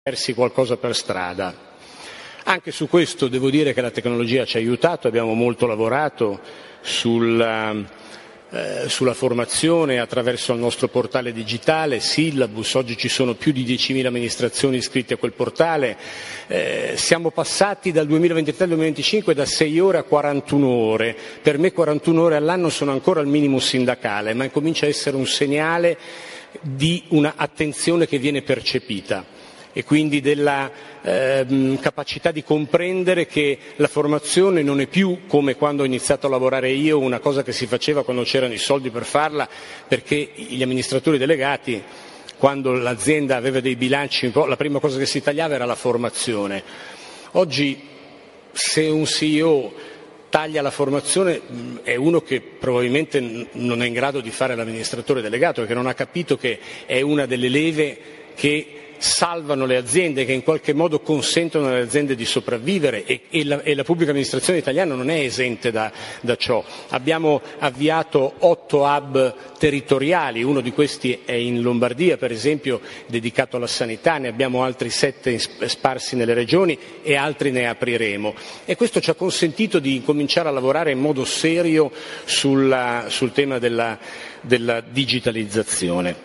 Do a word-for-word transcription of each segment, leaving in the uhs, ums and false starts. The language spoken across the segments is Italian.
persi qualcosa per strada. Anche su questo devo dire che la tecnologia ci ha aiutato, abbiamo molto lavorato sulla, eh, sulla formazione attraverso il nostro portale digitale, Syllabus. Oggi ci sono più di diecimila amministrazioni iscritte a quel portale. Eh, siamo passati dal duemilaventitré al duemilaventicinque da sei ore a quarantuno ore. Per me quarantuno ore all'anno sono ancora il minimo sindacale, ma comincia a essere un segnale di una attenzione che viene percepita e quindi della eh, capacità di comprendere che la formazione non è più, come quando ho iniziato a lavorare io, una cosa che si faceva quando c'erano i soldi per farla, perché gli amministratori delegati, quando l'azienda aveva dei bilanci, la prima cosa che si tagliava era la formazione. Oggi, se un C E O taglia la formazione, è uno che probabilmente non è in grado di fare l'amministratore delegato, perché non ha capito che è una delle leve che salvano le aziende, che in qualche modo consentono alle aziende di sopravvivere, e, e, la, e la pubblica amministrazione italiana non è esente da, da ciò. Abbiamo avviato otto hub territoriali, uno di questi è in Lombardia per esempio, dedicato alla sanità, ne abbiamo altri sette sparsi nelle regioni e altri ne apriremo, e questo ci ha consentito di cominciare a lavorare in modo serio sulla, sul tema della, della digitalizzazione.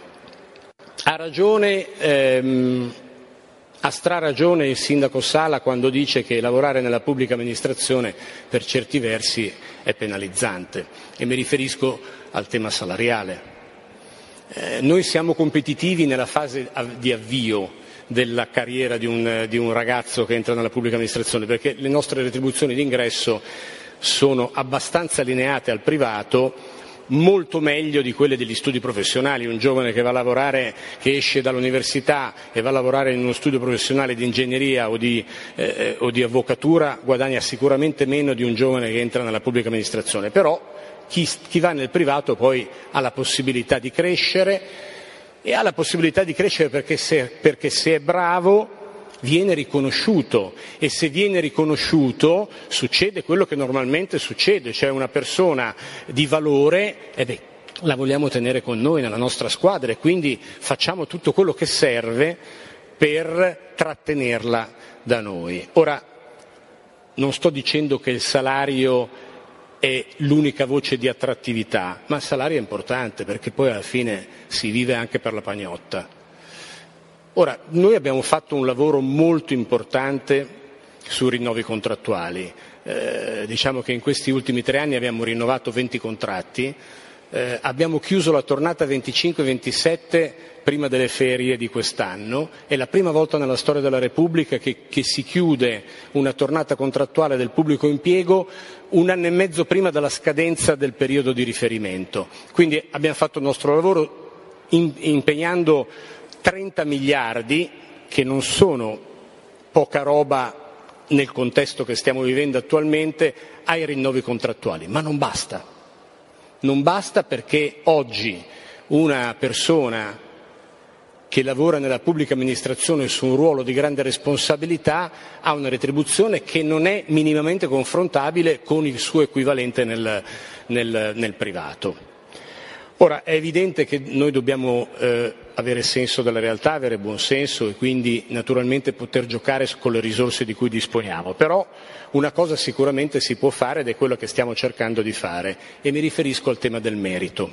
Ha ragione, ehm, ha straragione il sindaco Sala quando dice che lavorare nella pubblica amministrazione per certi versi è penalizzante, e mi riferisco al tema salariale. Eh, noi siamo competitivi nella fase di avvio della carriera di un, di un ragazzo che entra nella pubblica amministrazione, perché le nostre retribuzioni d'ingresso sono abbastanza allineate al privato, molto meglio di quelle degli studi professionali. Un giovane che va a lavorare, che esce dall'università e va a lavorare in uno studio professionale di ingegneria o di, eh, o di avvocatura guadagna sicuramente meno di un giovane che entra nella pubblica amministrazione, però chi, chi va nel privato poi ha la possibilità di crescere, e ha la possibilità di crescere perché se, perché se è bravo viene riconosciuto, e se viene riconosciuto succede quello che normalmente succede, cioè una persona di valore, e beh, la vogliamo tenere con noi nella nostra squadra, e quindi facciamo tutto quello che serve per trattenerla da noi. Ora, non sto dicendo che il salario è l'unica voce di attrattività, ma il salario è importante perché poi alla fine si vive anche per la pagnotta. Ora, noi abbiamo fatto un lavoro molto importante sui rinnovi contrattuali. Eh, diciamo che in questi ultimi tre anni abbiamo rinnovato venti contratti, eh, abbiamo chiuso la tornata venticinque ventisette prima delle ferie di quest'anno. È la prima volta nella storia della Repubblica che, che si chiude una tornata contrattuale del pubblico impiego un anno e mezzo prima della scadenza del periodo di riferimento. Quindi abbiamo fatto il nostro lavoro in, impegnando trenta miliardi, che non sono poca roba nel contesto che stiamo vivendo attualmente, ai rinnovi contrattuali, ma non basta. Non basta, perché oggi una persona che lavora nella pubblica amministrazione su un ruolo di grande responsabilità ha una retribuzione che non è minimamente confrontabile con il suo equivalente nel, nel, nel privato. Ora, è evidente che noi dobbiamo eh, avere senso della realtà, avere buon senso, e quindi naturalmente poter giocare con le risorse di cui disponiamo. Però una cosa sicuramente si può fare, ed è quello che stiamo cercando di fare, e mi riferisco al tema del merito.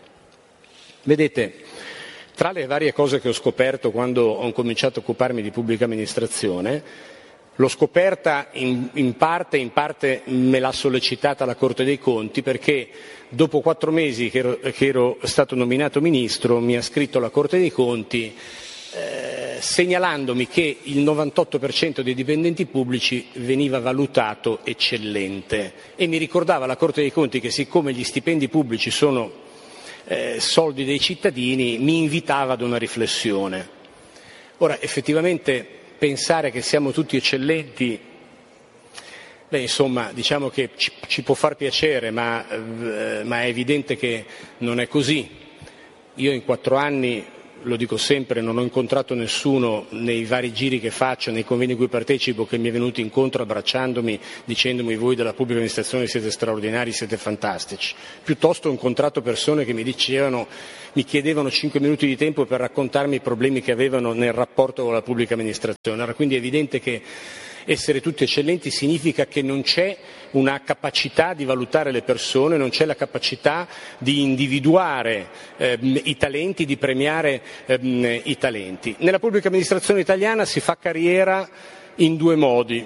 Vedete, tra le varie cose che ho scoperto quando ho cominciato a occuparmi di pubblica amministrazione, l'ho scoperta in, in parte, in parte me l'ha sollecitata la Corte dei Conti, perché dopo quattro mesi che ero, che ero stato nominato ministro mi ha scritto la Corte dei Conti eh, segnalandomi che il novantotto per cento dei dipendenti pubblici veniva valutato eccellente, e mi ricordava la Corte dei Conti che, siccome gli stipendi pubblici sono eh, soldi dei cittadini, mi invitava ad una riflessione. Ora, effettivamente, pensare che siamo tutti eccellenti, beh, insomma, diciamo che ci, ci può far piacere, ma, eh, ma è evidente che non è così. Io in quattro anni lo dico sempre, non ho incontrato nessuno nei vari giri che faccio, nei convegni a cui partecipo, che mi è venuto incontro abbracciandomi, dicendomi voi della pubblica amministrazione siete straordinari, siete fantastici. Piuttosto ho incontrato persone che mi dicevano, mi chiedevano cinque minuti di tempo per raccontarmi i problemi che avevano nel rapporto con la pubblica amministrazione. Era quindi evidente che essere tutti eccellenti significa che non c'è una capacità di valutare le persone, non c'è la capacità di individuare eh, i talenti, di premiare eh, i talenti. Nella pubblica amministrazione italiana si fa carriera in due modi,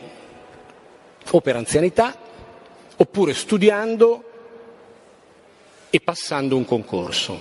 o per anzianità, oppure studiando e passando un concorso.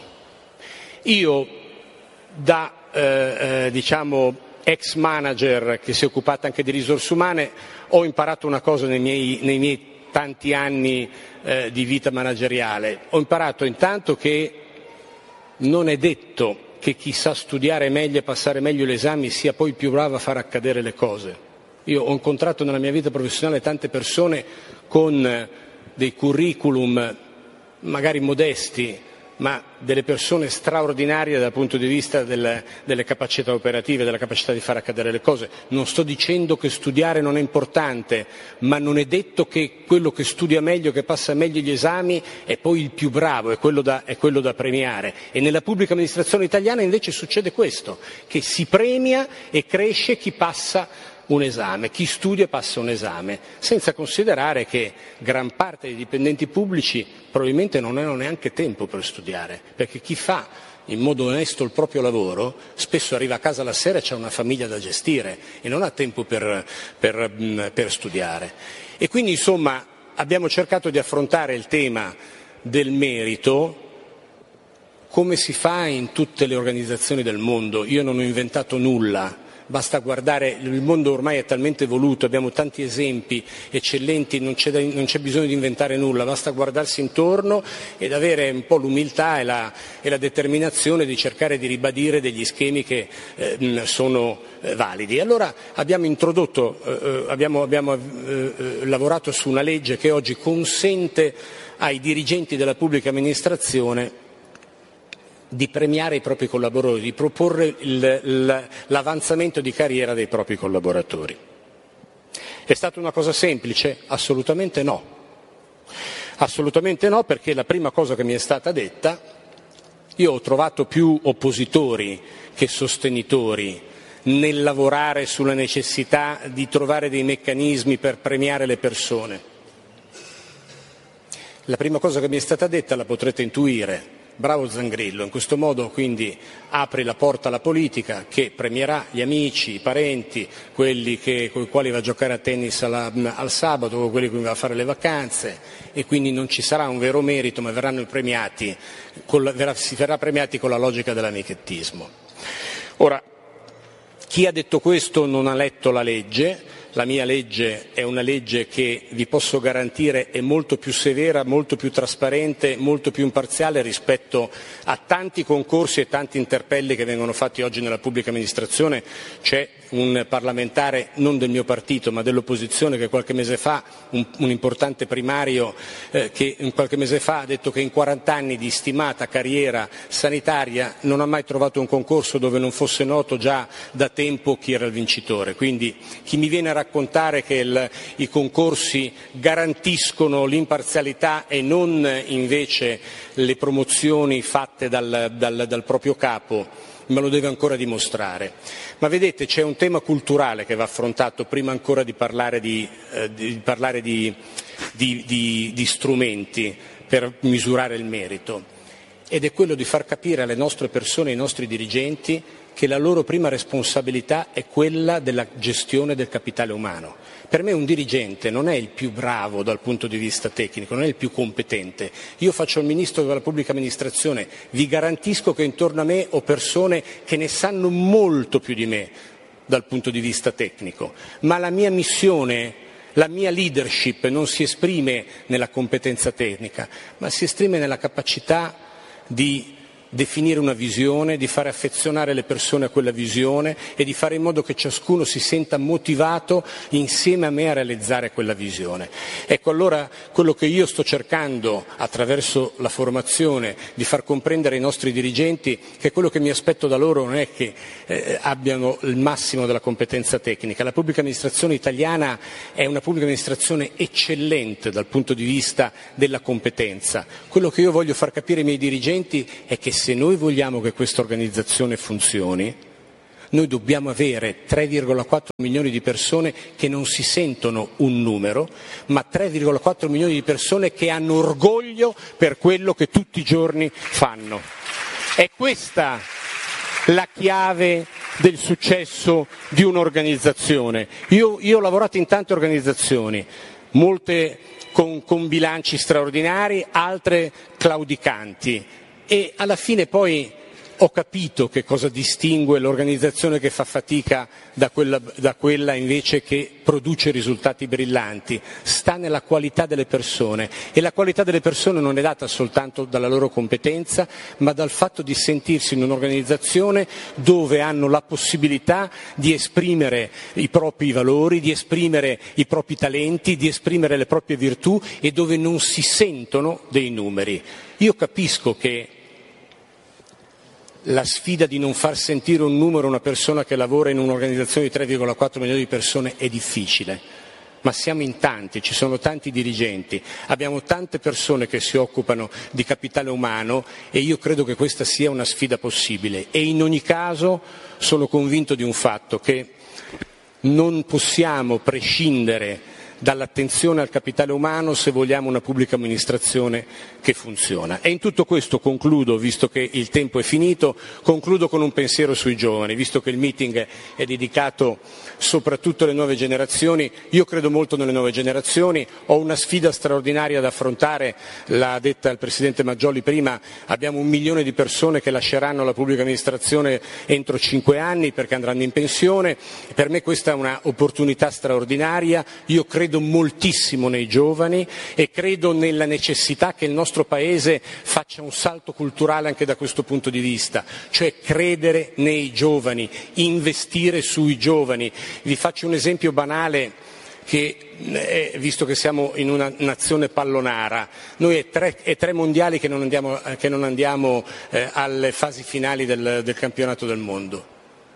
Io da eh, eh, diciamo ex manager che si è occupata anche di risorse umane, ho imparato una cosa nei miei, nei miei tanti anni eh, di vita manageriale. Ho imparato intanto che non è detto che chi sa studiare meglio e passare meglio gli esami sia poi più bravo a far accadere le cose. Io ho incontrato nella mia vita professionale tante persone con dei curriculum magari modesti, ma delle persone straordinarie dal punto di vista del, delle capacità operative, della capacità di far accadere le cose. Non sto dicendo che studiare non è importante, ma non è detto che quello che studia meglio, che passa meglio gli esami, è poi il più bravo, è quello da, è quello da premiare. E nella pubblica amministrazione italiana invece succede questo, che si premia e cresce chi passa un esame, chi studia passa un esame, senza considerare che gran parte dei dipendenti pubblici probabilmente non hanno neanche tempo per studiare, perché chi fa in modo onesto il proprio lavoro spesso arriva a casa la sera e c'è una famiglia da gestire e non ha tempo per, per, per studiare. E quindi insomma abbiamo cercato di affrontare il tema del merito come si fa in tutte le organizzazioni del mondo. Io non ho inventato nulla. Basta guardare, il mondo ormai è talmente evoluto, abbiamo tanti esempi eccellenti, non c'è, da, non c'è bisogno di inventare nulla, basta guardarsi intorno ed avere un po' l'umiltà e la, e la determinazione di cercare di ribadire degli schemi che eh, sono eh, validi. Allora abbiamo introdotto, eh, abbiamo, abbiamo eh, lavorato su una legge che oggi consente ai dirigenti della pubblica amministrazione di premiare i propri collaboratori, di proporre il, il, l'avanzamento di carriera dei propri collaboratori. È stata una cosa semplice? Assolutamente no. Assolutamente no, perché la prima cosa che mi è stata detta, io ho trovato più oppositori che sostenitori nel lavorare sulla necessità di trovare dei meccanismi per premiare le persone. La prima cosa che mi è stata detta la potrete intuire. Bravo Zangrillo, in questo modo quindi apri la porta alla politica che premierà gli amici, i parenti, quelli che, con i quali va a giocare a tennis alla, al sabato, quelli con cui va a fare le vacanze, e quindi non ci sarà un vero merito, ma verranno premiati, con la, verrà, si verrà premiati con la logica dell'amichettismo. Ora, chi ha detto questo non ha letto la legge. La mia legge è una legge che, vi posso garantire, è molto più severa, molto più trasparente, molto più imparziale rispetto a tanti concorsi e tanti interpelli che vengono fatti oggi nella pubblica amministrazione. C'è un parlamentare, non del mio partito, ma dell'opposizione, che qualche mese fa, un, un importante primario, eh, che qualche mese fa ha detto che in quaranta anni di stimata carriera sanitaria non ha mai trovato un concorso dove non fosse noto già da tempo chi era il vincitore. Quindi chi mi viene a raccontare che il, i concorsi garantiscono l'imparzialità e non invece le promozioni fatte dal, dal, dal proprio capo, me lo deve ancora dimostrare. Ma vedete, c'è un tema culturale che va affrontato prima ancora di parlare di, eh, di, parlare di, di, di, di strumenti per misurare il merito, ed è quello di far capire alle nostre persone, ai nostri dirigenti, che la loro prima responsabilità è quella della gestione del capitale umano. Per me un dirigente non è il più bravo dal punto di vista tecnico, non è il più competente. Io faccio il ministro della pubblica amministrazione, vi garantisco che intorno a me ho persone che ne sanno molto più di me dal punto di vista tecnico, ma la mia missione, la mia leadership non si esprime nella competenza tecnica, ma si esprime nella capacità di definire una visione, di fare affezionare le persone a quella visione e di fare in modo che ciascuno si senta motivato insieme a me a realizzare quella visione. Ecco, allora quello che io sto cercando attraverso la formazione di far comprendere ai nostri dirigenti che quello che mi aspetto da loro non è che eh, abbiano il massimo della competenza tecnica. La pubblica amministrazione italiana è una pubblica amministrazione eccellente dal punto di vista della competenza. Quello che io voglio far capire ai miei dirigenti è che se noi vogliamo che questa organizzazione funzioni, noi dobbiamo avere tre virgola quattro milioni di persone che non si sentono un numero, ma tre virgola quattro milioni di persone che hanno orgoglio per quello che tutti i giorni fanno. È questa la chiave del successo di un'organizzazione. Io, io ho lavorato in tante organizzazioni, molte con, con bilanci straordinari, altre claudicanti. E alla fine poi ho capito che cosa distingue l'organizzazione che fa fatica da quella, da quella invece che produce risultati brillanti. Sta nella qualità delle persone, e la qualità delle persone non è data soltanto dalla loro competenza, ma dal fatto di sentirsi in un'organizzazione dove hanno la possibilità di esprimere i propri valori, di esprimere i propri talenti, di esprimere le proprie virtù, e dove non si sentono dei numeri. Io capisco che la sfida di non far sentire un numero una persona che lavora in un'organizzazione di tre virgola quattro milioni di persone è difficile, ma siamo in tanti, ci sono tanti dirigenti, abbiamo tante persone che si occupano di capitale umano, e io credo che questa sia una sfida possibile. E in ogni caso sono convinto di un fatto, che non possiamo prescindere dall'attenzione al capitale umano se vogliamo una pubblica amministrazione che funziona. E in tutto questo concludo, visto che il tempo è finito, concludo con un pensiero sui giovani, visto che il meeting è dedicato soprattutto alle nuove generazioni. Io credo molto nelle nuove generazioni, ho una sfida straordinaria da affrontare, l'ha detta il Presidente Maggioli prima, abbiamo un milione di persone che lasceranno la pubblica amministrazione entro cinque anni perché andranno in pensione. Per me questa è un'opportunità straordinaria. Io credo moltissimo nei giovani e credo nella necessità che il nostro Paese faccia un salto culturale anche da questo punto di vista, cioè credere nei giovani, investire sui giovani. Vi faccio un esempio banale, che eh, visto che siamo in una nazione pallonara, noi è tre, è tre mondiali che non andiamo, che non andiamo eh, alle fasi finali del, del campionato del mondo.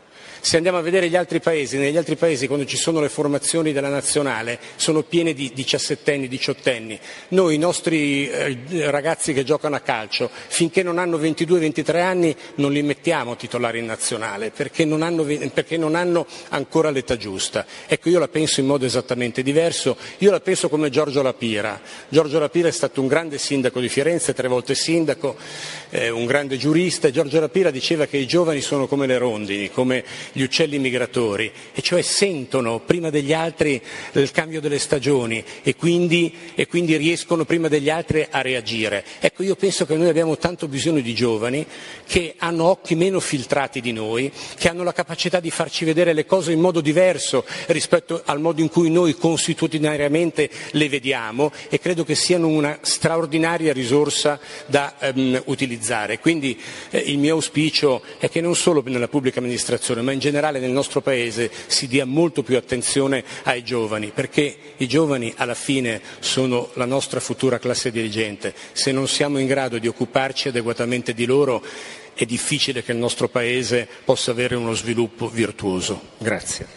Se andiamo a vedere gli altri paesi, negli altri paesi quando ci sono le formazioni della nazionale sono piene di diciassettenni, diciottenni. Noi, i nostri eh, ragazzi che giocano a calcio, finché non hanno ventidue ventitré anni non li mettiamo titolari in nazionale, perché non hanno, perché non hanno ancora l'età giusta. Ecco, io la penso in modo esattamente diverso. Io la penso come Giorgio La Pira. Giorgio La Pira è stato un grande sindaco di Firenze, tre volte sindaco, eh, un grande giurista, e Giorgio La Pira diceva che i giovani sono come le rondini, come gli uccelli migratori, e cioè sentono prima degli altri il cambio delle stagioni e quindi, e quindi riescono prima degli altri a reagire. Ecco, io penso che noi abbiamo tanto bisogno di giovani che hanno occhi meno filtrati di noi, che hanno la capacità di farci vedere le cose in modo diverso rispetto al modo in cui noi consuetudinariamente le vediamo, e credo che siano una straordinaria risorsa da ehm, utilizzare. Quindi eh, il mio auspicio è che non solo nella pubblica amministrazione, ma in generale nel nostro Paese si dia molto più attenzione ai giovani, perché i giovani alla fine sono la nostra futura classe dirigente. Se non siamo in grado di occuparci adeguatamente di loro, è difficile che il nostro Paese possa avere uno sviluppo virtuoso. Grazie.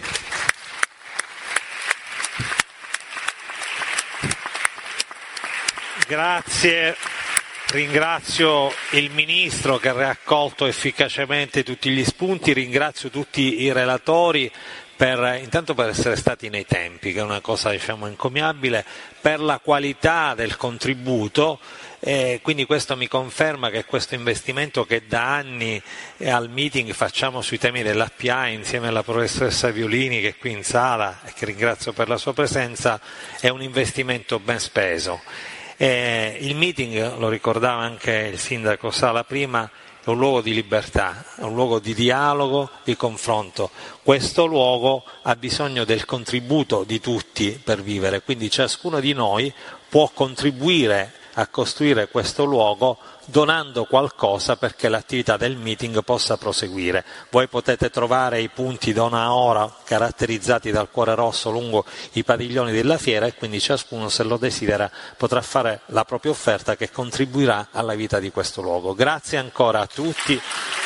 Grazie. Ringrazio il Ministro che ha raccolto efficacemente tutti gli spunti, ringrazio tutti i relatori per, intanto per essere stati nei tempi, che è una cosa diciamo encomiabile, per la qualità del contributo, eh, quindi questo mi conferma che questo investimento che da anni al meeting facciamo sui temi dell'A P A insieme alla professoressa Violini che è qui in sala e che ringrazio per la sua presenza, è un investimento ben speso. Eh, il meeting, lo ricordava anche il sindaco Sala prima, è un luogo di libertà, è un luogo di dialogo, di confronto. Questo luogo ha bisogno del contributo di tutti per vivere, quindi ciascuno di noi può contribuire a costruire questo luogo donando qualcosa perché l'attività del meeting possa proseguire. Voi potete trovare i punti Dona Ora caratterizzati dal cuore rosso lungo i padiglioni della fiera e quindi ciascuno, se lo desidera, potrà fare la propria offerta che contribuirà alla vita di questo luogo. Grazie ancora a tutti.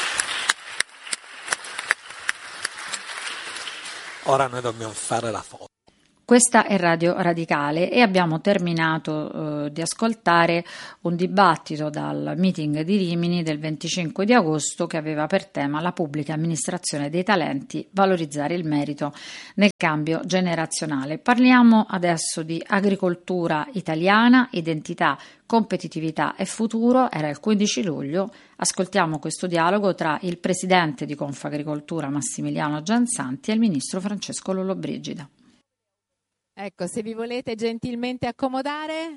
Ora noi dobbiamo fare la foto. Questa è Radio Radicale e abbiamo terminato eh, di ascoltare un dibattito dal meeting di Rimini del venticinque di agosto che aveva per tema la pubblica amministrazione dei talenti, valorizzare il merito nel cambio generazionale. Parliamo adesso di agricoltura italiana, identità, competitività e futuro. Era il quindici luglio. Ascoltiamo questo dialogo tra il presidente di Confagricoltura Massimiliano Gianzanti e il ministro Francesco Lollobrigida. Ecco, se vi volete gentilmente accomodare.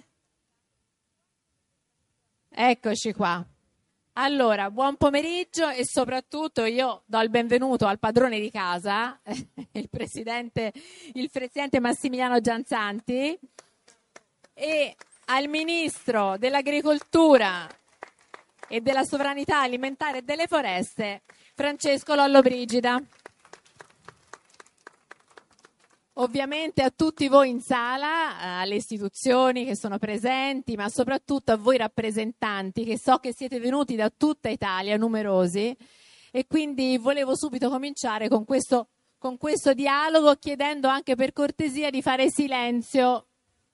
Eccoci qua. Allora, buon pomeriggio e soprattutto io do il benvenuto al padrone di casa, il presidente, il presidente Massimiliano Gianzanti, e al ministro dell'Agricoltura e della Sovranità Alimentare e delle Foreste, Francesco Lollobrigida. Ovviamente a tutti voi in sala, alle istituzioni che sono presenti, ma soprattutto a voi rappresentanti, che so che siete venuti da tutta Italia, numerosi, e quindi volevo subito cominciare con questo, con questo dialogo, chiedendo anche per cortesia di fare silenzio,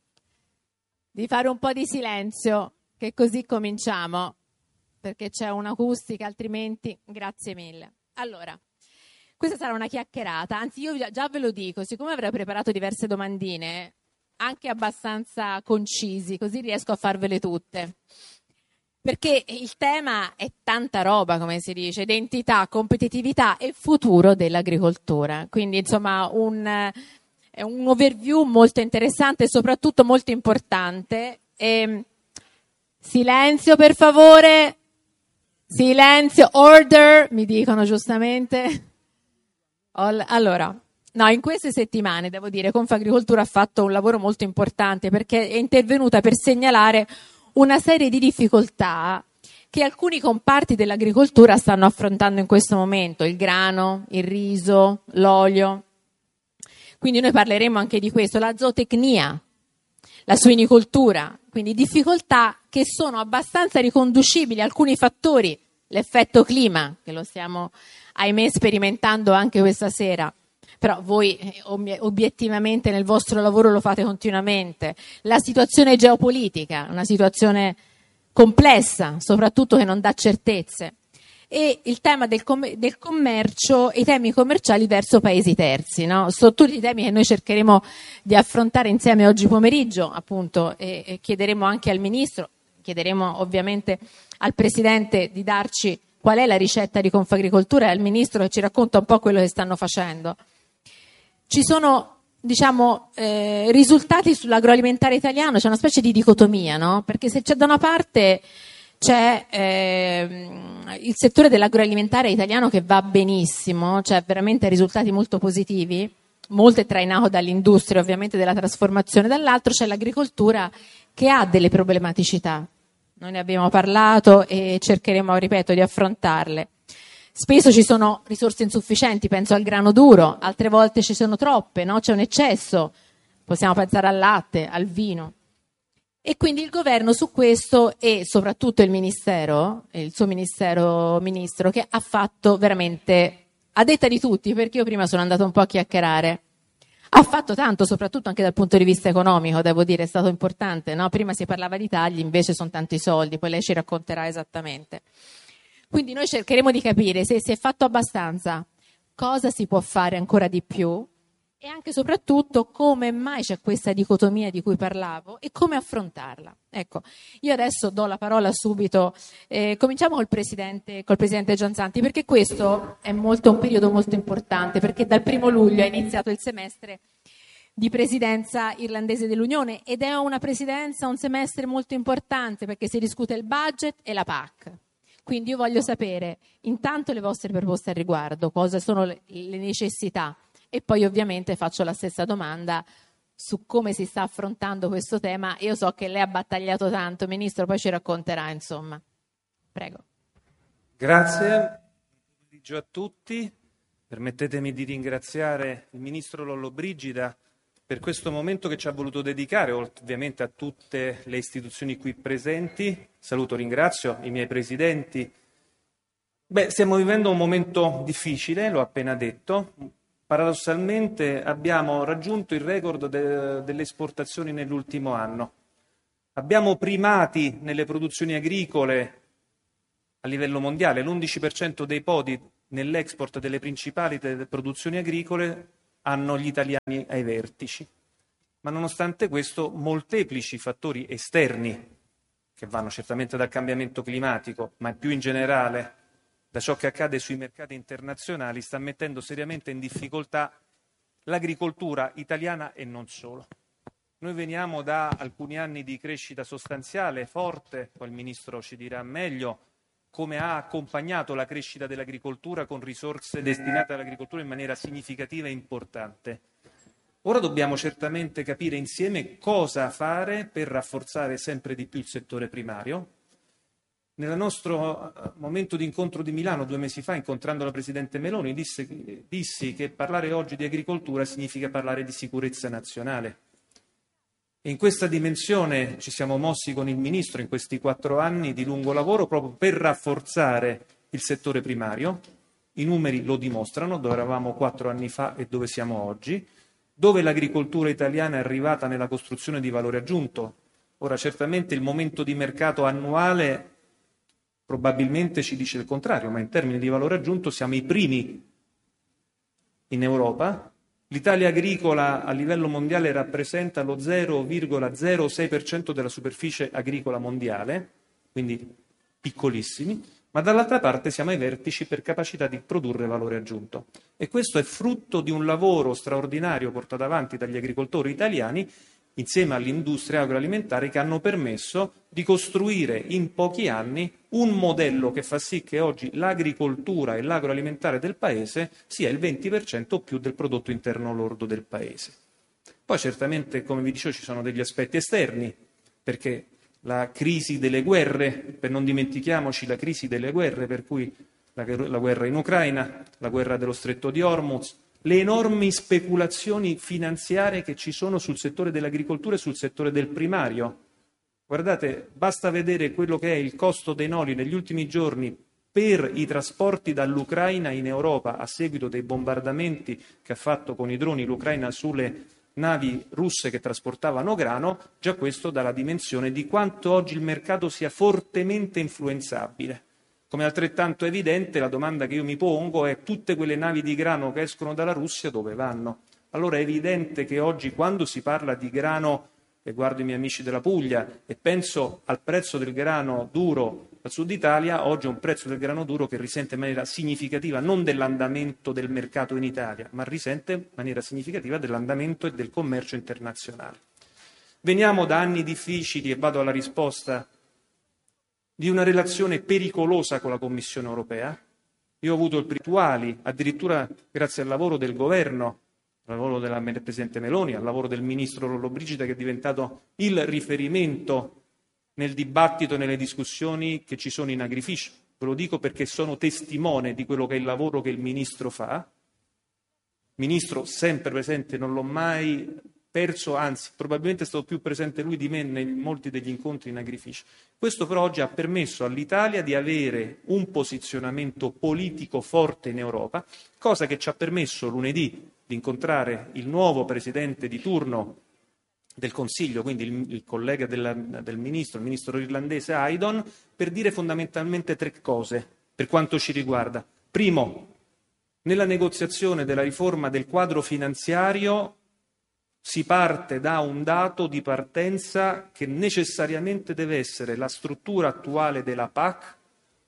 di fare un po' di silenzio, che così cominciamo, perché c'è un'acustica, altrimenti grazie mille. Allora, questa sarà una chiacchierata, anzi io già ve lo dico, siccome avrei preparato diverse domandine, anche abbastanza concisi, così riesco a farvele tutte. Perché il tema è tanta roba, come si dice, identità, competitività e futuro dell'agricoltura. Quindi insomma un, è un overview molto interessante e soprattutto molto importante. E, silenzio per favore, silenzio, order, mi dicono giustamente. Allora, no, in queste settimane, devo dire, Confagricoltura ha fatto un lavoro molto importante perché è intervenuta per segnalare una serie di difficoltà che alcuni comparti dell'agricoltura stanno affrontando in questo momento, il grano, il riso, l'olio. Quindi noi parleremo anche di questo, la zootecnia, la suinicoltura, quindi difficoltà che sono abbastanza riconducibili a alcuni fattori, l'effetto clima, che lo stiamo ahimè sperimentando anche questa sera, però voi obiettivamente nel vostro lavoro lo fate continuamente, la situazione geopolitica, una situazione complessa, soprattutto che non dà certezze, e il tema del, com- del commercio e i temi commerciali verso paesi terzi, no? Sono tutti i temi che noi cercheremo di affrontare insieme oggi pomeriggio, appunto, e, e chiederemo anche al Ministro, chiederemo ovviamente al Presidente di darci qual è la ricetta di Confagricoltura e al Ministro che ci racconta un po' quello che stanno facendo. Ci sono, diciamo, eh, risultati sull'agroalimentare italiano, c'è una specie di dicotomia, no? Perché se c'è da una parte c'è eh, il settore dell'agroalimentare italiano che va benissimo, c'è veramente risultati molto positivi, molto è trainato dall'industria ovviamente della trasformazione, dall'altro c'è l'agricoltura che ha delle problematicità. Noi ne abbiamo parlato e cercheremo, ripeto, di affrontarle. Spesso ci sono risorse insufficienti, penso al grano duro, altre volte ci sono troppe, no? C'è un eccesso, possiamo pensare al latte, al vino. E quindi il governo su questo e soprattutto il ministero, il suo ministero ministro, che ha fatto veramente, a detta di tutti, perché io prima sono andata un po' a chiacchierare, ha fatto tanto, soprattutto anche dal punto di vista economico, devo dire, è stato importante, no? Prima si parlava di tagli, invece sono tanti soldi, poi lei ci racconterà esattamente. Quindi noi cercheremo di capire se si è fatto abbastanza, cosa si può fare ancora di più e anche e soprattutto come mai c'è questa dicotomia di cui parlavo e come affrontarla. Ecco, io adesso do la parola subito, eh, cominciamo col presidente, col presidente Gianzanti, perché questo è molto un periodo molto importante, perché dal primo luglio è iniziato il semestre di presidenza irlandese dell'Unione ed è una presidenza, un semestre molto importante perché si discute il budget e la P A C. Quindi io voglio sapere intanto le vostre proposte al riguardo, cosa sono le, le necessità e poi ovviamente faccio la stessa domanda su come si sta affrontando questo tema. Io so che lei ha battagliato tanto, Ministro, poi ci racconterà, insomma. Prego. Grazie, buon pomeriggio a tutti. Permettetemi di ringraziare il Ministro Lollobrigida per questo momento che ci ha voluto dedicare, ovviamente a tutte le istituzioni qui presenti. Saluto, ringrazio i miei presidenti. Beh, stiamo vivendo un momento difficile, l'ho appena detto. Paradossalmente abbiamo raggiunto il record de- delle esportazioni nell'ultimo anno. Abbiamo primati nelle produzioni agricole a livello mondiale. L'undici per cento dei podi nell'export delle principali delle produzioni agricole hanno gli italiani ai vertici. Ma nonostante questo, molteplici fattori esterni, che vanno certamente dal cambiamento climatico, ma più in generale da ciò che accade sui mercati internazionali, sta mettendo seriamente in difficoltà l'agricoltura italiana e non solo. Noi veniamo da alcuni anni di crescita sostanziale, forte, poi il Ministro ci dirà meglio come ha accompagnato la crescita dell'agricoltura con risorse destinate all'agricoltura in maniera significativa e importante. Ora dobbiamo certamente capire insieme cosa fare per rafforzare sempre di più il settore primario. Nel nostro momento di incontro di Milano, due mesi fa, incontrando la Presidente Meloni, disse, dissi che parlare oggi di agricoltura significa parlare di sicurezza nazionale. E in questa dimensione ci siamo mossi con il Ministro in questi quattro anni di lungo lavoro proprio per rafforzare il settore primario. I numeri lo dimostrano, dove eravamo quattro anni fa e dove siamo oggi, dove l'agricoltura italiana è arrivata nella costruzione di valore aggiunto. Ora, certamente il momento di mercato annuale probabilmente ci dice il contrario, ma in termini di valore aggiunto siamo i primi in Europa. L'Italia agricola a livello mondiale rappresenta lo zero virgola zero sei per cento della superficie agricola mondiale, quindi piccolissimi, ma dall'altra parte siamo ai vertici per capacità di produrre valore aggiunto. E questo è frutto di un lavoro straordinario portato avanti dagli agricoltori italiani insieme all'industria agroalimentare, che hanno permesso di costruire in pochi anni un modello che fa sì che oggi l'agricoltura e l'agroalimentare del Paese sia il venti per cento o più del prodotto interno lordo del Paese. Poi certamente, come vi dicevo, ci sono degli aspetti esterni, perché la crisi delle guerre, per non dimentichiamoci la crisi delle guerre, per cui la, la guerra in Ucraina, la guerra dello Stretto di Hormuz, le enormi speculazioni finanziarie che ci sono sul settore dell'agricoltura e sul settore del primario. Guardate, basta vedere quello che è il costo dei noli negli ultimi giorni per i trasporti dall'Ucraina in Europa a seguito dei bombardamenti che ha fatto con i droni l'Ucraina sulle navi russe che trasportavano grano. Già questo dà la dimensione di quanto oggi il mercato sia fortemente influenzabile. Come altrettanto evidente, la domanda che io mi pongo è: tutte quelle navi di grano che escono dalla Russia dove vanno? Allora è evidente che oggi, quando si parla di grano, e guardo i miei amici della Puglia e penso al prezzo del grano duro al sud Italia, oggi è un prezzo del grano duro che risente in maniera significativa non dell'andamento del mercato in Italia, ma risente in maniera significativa dell'andamento e del commercio internazionale. Veniamo da anni difficili, e vado alla risposta, di una relazione pericolosa con la Commissione europea. Io ho avuto il rituali, addirittura grazie al lavoro del governo, al lavoro della Presidente Meloni, al lavoro del Ministro Lollobrigida, che è diventato il riferimento nel dibattito e nelle discussioni che ci sono in Agrifish. Ve lo dico perché sono testimone di quello che è il lavoro che il Ministro fa. Ministro sempre presente, non l'ho mai perso, anzi probabilmente è stato più presente lui di me in molti degli incontri in Agrifish. Questo però oggi ha permesso all'Italia di avere un posizionamento politico forte in Europa, cosa che ci ha permesso lunedì di incontrare il nuovo presidente di turno del Consiglio, quindi il, il collega della, del ministro, il ministro irlandese Haydon, per dire fondamentalmente tre cose per quanto ci riguarda. Primo, nella negoziazione della riforma del quadro finanziario si parte da un dato di partenza che necessariamente deve essere la struttura attuale della P A C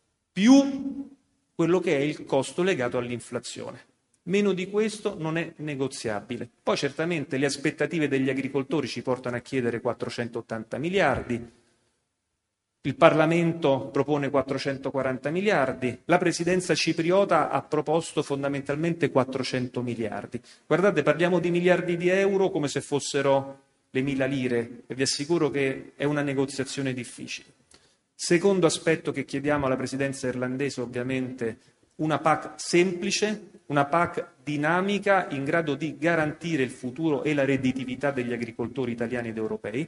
più quello che è il costo legato all'inflazione. Meno di questo non è negoziabile. Poi certamente le aspettative degli agricoltori ci portano a chiedere quattrocentottanta miliardi. il Parlamento propone quattrocentoquaranta miliardi, la Presidenza cipriota ha proposto fondamentalmente quattrocento miliardi. Guardate, parliamo di miliardi di euro come se fossero le mila lire e vi assicuro che è una negoziazione difficile. Secondo aspetto che chiediamo alla Presidenza irlandese, ovviamente, una P A C semplice, una P A C dinamica in grado di garantire il futuro e la redditività degli agricoltori italiani ed europei.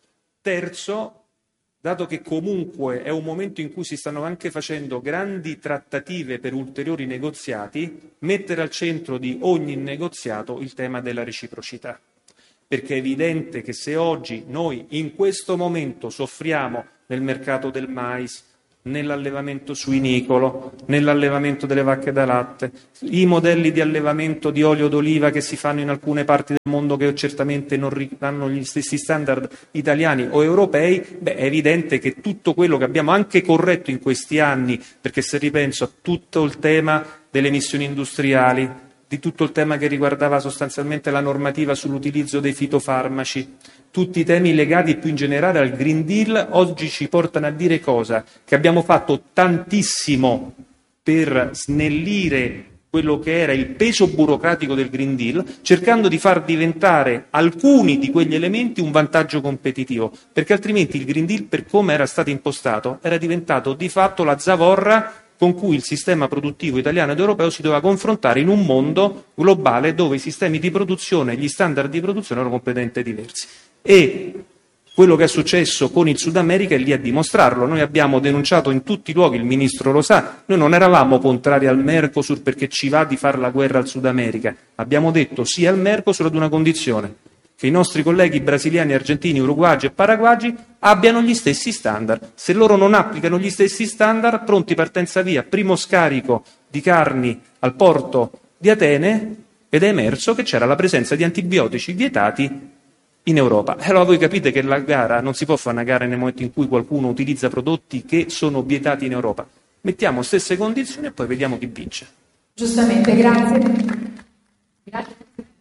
Terzo, dato che comunque è un momento in cui si stanno anche facendo grandi trattative per ulteriori negoziati, mettere al centro di ogni negoziato il tema della reciprocità. Perché è evidente che se oggi noi in questo momento soffriamo nel mercato del mais, nell'allevamento suinicolo, nell'allevamento delle vacche da latte, i modelli di allevamento di olio d'oliva che si fanno in alcune parti del mondo che certamente non hanno gli stessi standard italiani o europei, beh, è evidente che tutto quello che abbiamo anche corretto in questi anni, perché se ripenso a tutto il tema delle emissioni industriali, di tutto il tema che riguardava sostanzialmente la normativa sull'utilizzo dei fitofarmaci, tutti i temi legati più in generale al Green Deal, oggi ci portano a dire cosa? Che abbiamo fatto tantissimo per snellire quello che era il peso burocratico del Green Deal, cercando di far diventare alcuni di quegli elementi un vantaggio competitivo, perché altrimenti il Green Deal, per come era stato impostato, era diventato di fatto la zavorra con cui il sistema produttivo italiano ed europeo si doveva confrontare in un mondo globale dove i sistemi di produzione e gli standard di produzione erano completamente diversi. E quello che è successo con il Sud America è lì a dimostrarlo. Noi abbiamo denunciato in tutti i luoghi, il Ministro lo sa, noi non eravamo contrari al Mercosur perché ci va di fare la guerra al Sud America. Abbiamo detto sì al Mercosur ad una condizione, che i nostri colleghi brasiliani, argentini, uruguagi e paraguagi abbiano gli stessi standard. Se loro non applicano gli stessi standard, pronti partenza via, primo scarico di carni al porto di Atene ed è emerso che c'era la presenza di antibiotici vietati in Europa. Allora voi capite che la gara non si può fare una gara nel momento in cui qualcuno utilizza prodotti che sono vietati in Europa. Mettiamo stesse condizioni e poi vediamo chi vince. Giustamente, grazie. Grazie.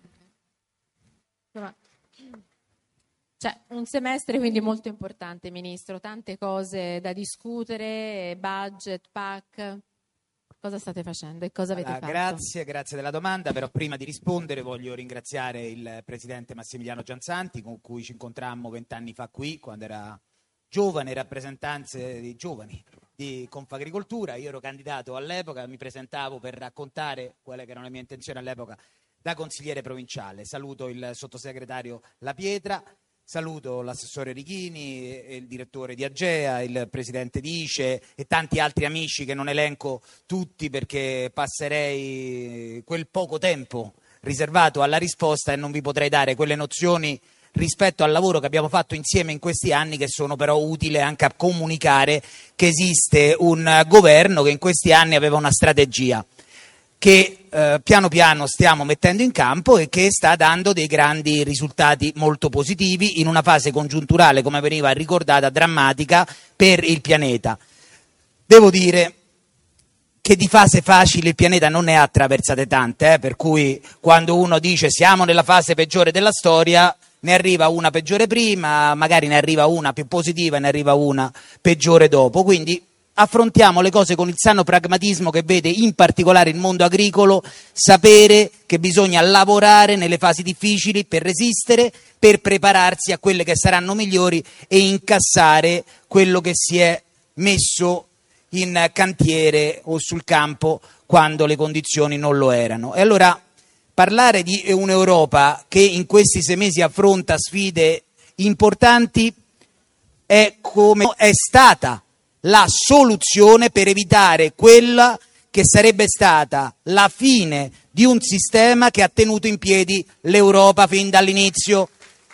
C'è un semestre quindi molto importante, Ministro, tante cose da discutere, budget, P A C. Cosa state facendo e cosa avete allora, fatto? Grazie, grazie della domanda, però prima di rispondere voglio ringraziare il Presidente Massimiliano Gianzanti, con cui ci incontrammo vent'anni fa qui, quando era giovane, rappresentanze di giovani di Confagricoltura. Io ero candidato all'epoca, mi presentavo per raccontare quelle che erano le mie intenzioni all'epoca da consigliere provinciale. Saluto il sottosegretario La Pietra, saluto l'assessore Richini, il direttore di Agea, il presidente di I C E e tanti altri amici che non elenco tutti perché passerei quel poco tempo riservato alla risposta e non vi potrei dare quelle nozioni rispetto al lavoro che abbiamo fatto insieme in questi anni, che sono però utili anche a comunicare che esiste un governo che in questi anni aveva una strategia che eh, piano piano stiamo mettendo in campo e che sta dando dei grandi risultati molto positivi in una fase congiunturale, come veniva ricordata, drammatica per il pianeta. Devo dire che di fase facile il pianeta non ne ha attraversate tante, eh, per cui quando uno dice siamo nella fase peggiore della storia, ne arriva una peggiore prima, magari ne arriva una più positiva e ne arriva una peggiore dopo, quindi affrontiamo le cose con il sano pragmatismo che vede in particolare il mondo agricolo sapere che bisogna lavorare nelle fasi difficili per resistere, per prepararsi a quelle che saranno migliori e incassare quello che si è messo in cantiere o sul campo quando le condizioni non lo erano. E allora parlare di un'Europa che in questi sei mesi affronta sfide importanti è come è stata la soluzione per evitare quella che sarebbe stata la fine di un sistema che ha tenuto in piedi l'Europa fin dall'inizio.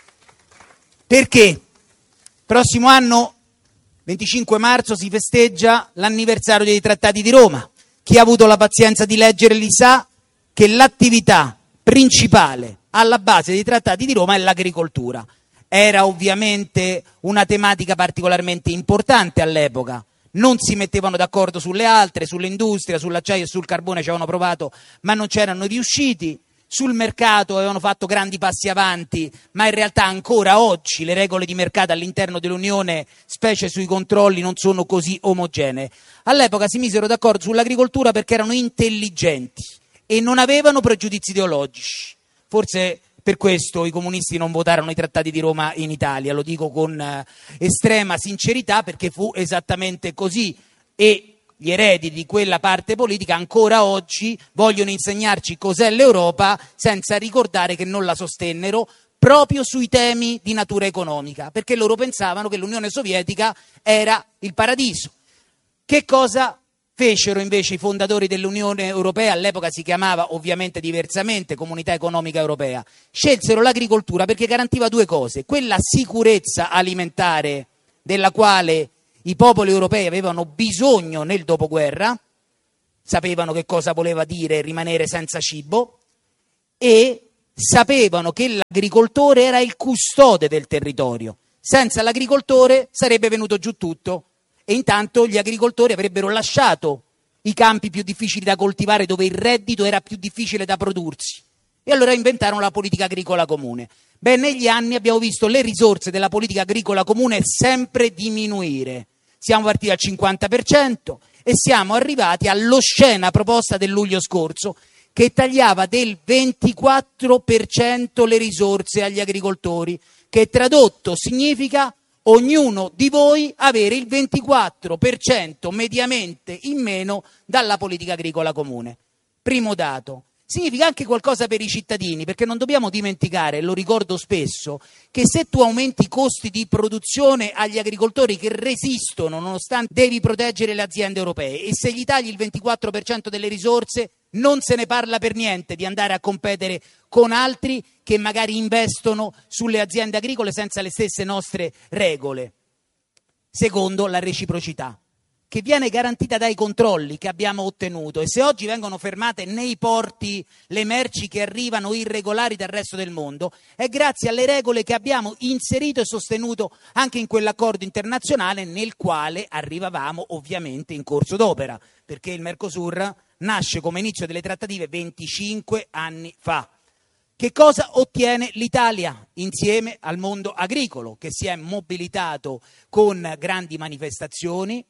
Perché? Prossimo anno, venticinque marzo, si festeggia l'anniversario dei Trattati di Roma. Chi ha avuto la pazienza di leggere li sa che l'attività principale alla base dei Trattati di Roma è l'agricoltura. Era ovviamente una tematica particolarmente importante all'epoca, non si mettevano d'accordo sulle altre, sull'industria, sull'acciaio e sul carbone ci avevano provato, ma non c'erano riusciti. sul mercato avevano fatto grandi passi avanti, ma in realtà ancora oggi le regole di mercato all'interno dell'Unione, specie sui controlli, non sono così omogenee. All'epoca si misero d'accordo sull'agricoltura perché erano intelligenti e non avevano pregiudizi ideologici. Forse per questo i comunisti non votarono i trattati di Roma in Italia, lo dico con eh, estrema sincerità, perché fu esattamente così, e gli eredi di quella parte politica ancora oggi vogliono insegnarci cos'è l'Europa senza ricordare che non la sostennero proprio sui temi di natura economica, perché loro pensavano che l'Unione Sovietica era il paradiso. Che cosa fecero invece i fondatori dell'Unione Europea? All'epoca si chiamava ovviamente diversamente Comunità Economica Europea. Scelsero l'agricoltura perché garantiva due cose: quella sicurezza alimentare della quale i popoli europei avevano bisogno nel dopoguerra, sapevano che cosa voleva dire rimanere senza cibo, e sapevano che l'agricoltore era il custode del territorio. Senza l'agricoltore sarebbe venuto giù tutto, e intanto gli agricoltori avrebbero lasciato i campi più difficili da coltivare, dove il reddito era più difficile da prodursi. E allora inventarono la politica agricola comune. Beh, negli anni abbiamo visto le risorse della politica agricola comune sempre diminuire. Siamo partiti al cinquanta per cento e siamo arrivati all'oscena proposta del luglio scorso, che tagliava del ventiquattro per cento le risorse agli agricoltori, che tradotto significa ognuno di voi avere il ventiquattro per cento mediamente in meno dalla politica agricola comune. Primo dato. Significa anche qualcosa per i cittadini, perché non dobbiamo dimenticare, lo ricordo spesso, che se tu aumenti i costi di produzione agli agricoltori che resistono nonostante devi proteggere le aziende europee, e se gli tagli il ventiquattro per cento delle risorse non se ne parla per niente di andare a competere con altri che magari investono sulle aziende agricole senza le stesse nostre regole. Secondo, la reciprocità, che viene garantita dai controlli che abbiamo ottenuto, e se oggi vengono fermate nei porti le merci che arrivano irregolari dal resto del mondo, è grazie alle regole che abbiamo inserito e sostenuto anche in quell'accordo internazionale, nel quale arrivavamo ovviamente in corso d'opera, perché il Mercosur nasce come inizio delle trattative venticinque anni fa. Che cosa ottiene l'Italia insieme al mondo agricolo, che si è mobilitato con grandi manifestazioni?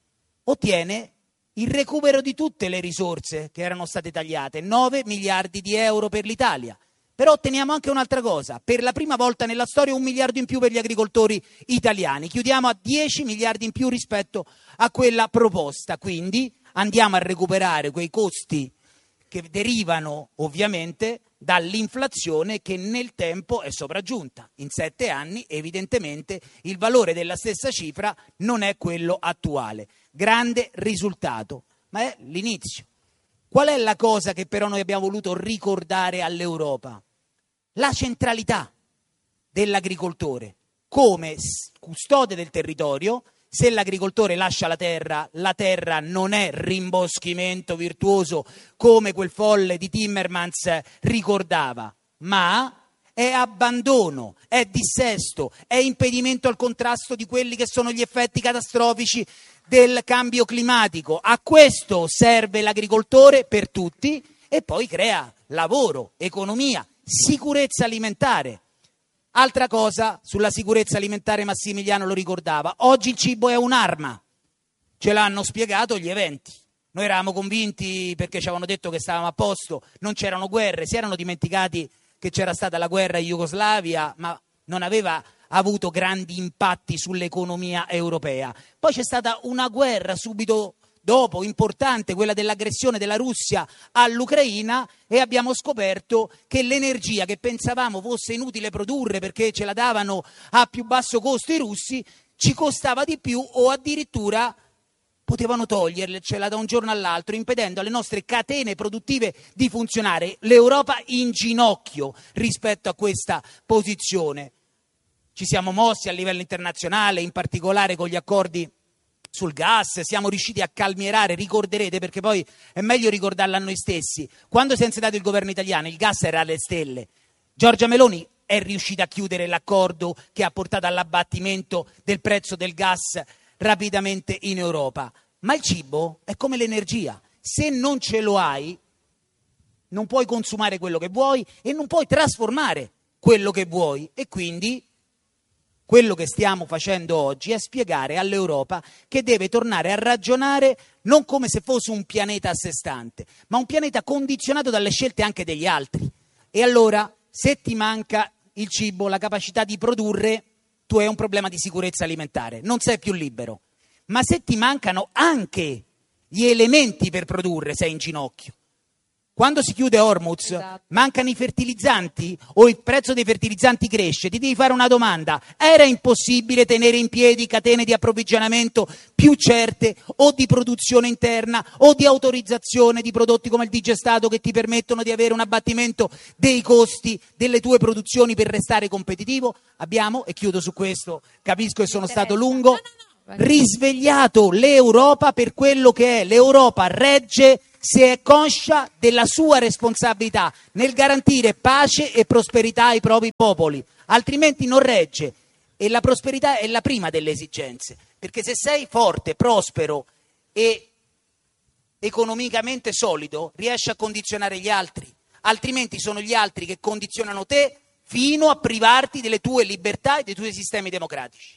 Ottiene il recupero di tutte le risorse che erano state tagliate, nove miliardi di euro per l'Italia. Però otteniamo anche un'altra cosa: per la prima volta nella storia un miliardo in più per gli agricoltori italiani, chiudiamo a dieci miliardi in più rispetto a quella proposta, quindi andiamo a recuperare quei costi che derivano ovviamente dall'inflazione che nel tempo è sopraggiunta. In sette anni evidentemente il valore della stessa cifra non è quello attuale. Grande risultato, ma è l'inizio. Qual è la cosa che però noi abbiamo voluto ricordare all'Europa? La centralità dell'agricoltore come custode del territorio. Se l'agricoltore lascia la terra, la terra non è rimboschimento virtuoso come quel folle di Timmermans ricordava, ma è abbandono, è dissesto, è impedimento al contrasto di quelli che sono gli effetti catastrofici del cambio climatico. A questo serve l'agricoltore per tutti, e poi crea lavoro, economia, sicurezza alimentare. Altra cosa sulla sicurezza alimentare, Massimiliano lo ricordava: oggi il cibo è un'arma, ce l'hanno spiegato gli eventi. Noi eravamo convinti perché ci avevano detto che stavamo a posto, non c'erano guerre, si erano dimenticati che c'era stata la guerra in Jugoslavia, ma non aveva avuto grandi impatti sull'economia europea. Poi c'è stata una guerra subito dopo, importante, quella dell'aggressione della Russia all'Ucraina, e abbiamo scoperto che l'energia che pensavamo fosse inutile produrre perché ce la davano a più basso costo i russi, ci costava di più, o addirittura potevano togliercela da un giorno all'altro, impedendo alle nostre catene produttive di funzionare. L'Europa in ginocchio rispetto a questa posizione. Ci siamo mossi a livello internazionale, in particolare con gli accordi sul gas, siamo riusciti a calmierare. Ricorderete, perché poi è meglio ricordarlo a noi stessi, quando si è insediato il governo italiano il gas era alle stelle. Giorgia Meloni è riuscita a chiudere l'accordo che ha portato all'abbattimento del prezzo del gas rapidamente in Europa. Ma il cibo è come l'energia: se non ce lo hai non puoi consumare quello che vuoi e non puoi trasformare quello che vuoi. E quindi quello che stiamo facendo oggi è spiegare all'Europa che deve tornare a ragionare non come se fosse un pianeta a sé stante, ma un pianeta condizionato dalle scelte anche degli altri. E allora, se ti manca il cibo, la capacità di produrre, tu hai un problema di sicurezza alimentare, non sei più libero. Ma se ti mancano anche gli elementi per produrre, sei in ginocchio. Quando si chiude Hormuz, esatto, mancano i fertilizzanti o il prezzo dei fertilizzanti cresce, ti devi fare una domanda: era impossibile tenere in piedi catene di approvvigionamento più certe o di produzione interna o di autorizzazione di prodotti come il digestato che ti permettono di avere un abbattimento dei costi delle tue produzioni per restare competitivo? Abbiamo, e chiudo su questo, capisco che sono stato lungo, risvegliato l'Europa per quello che è. L'Europa regge se è conscia della sua responsabilità nel garantire pace e prosperità ai propri popoli, altrimenti non regge. E la prosperità è la prima delle esigenze, perché se sei forte, prospero e economicamente solido, riesci a condizionare gli altri, altrimenti sono gli altri che condizionano te fino a privarti delle tue libertà e dei tuoi sistemi democratici.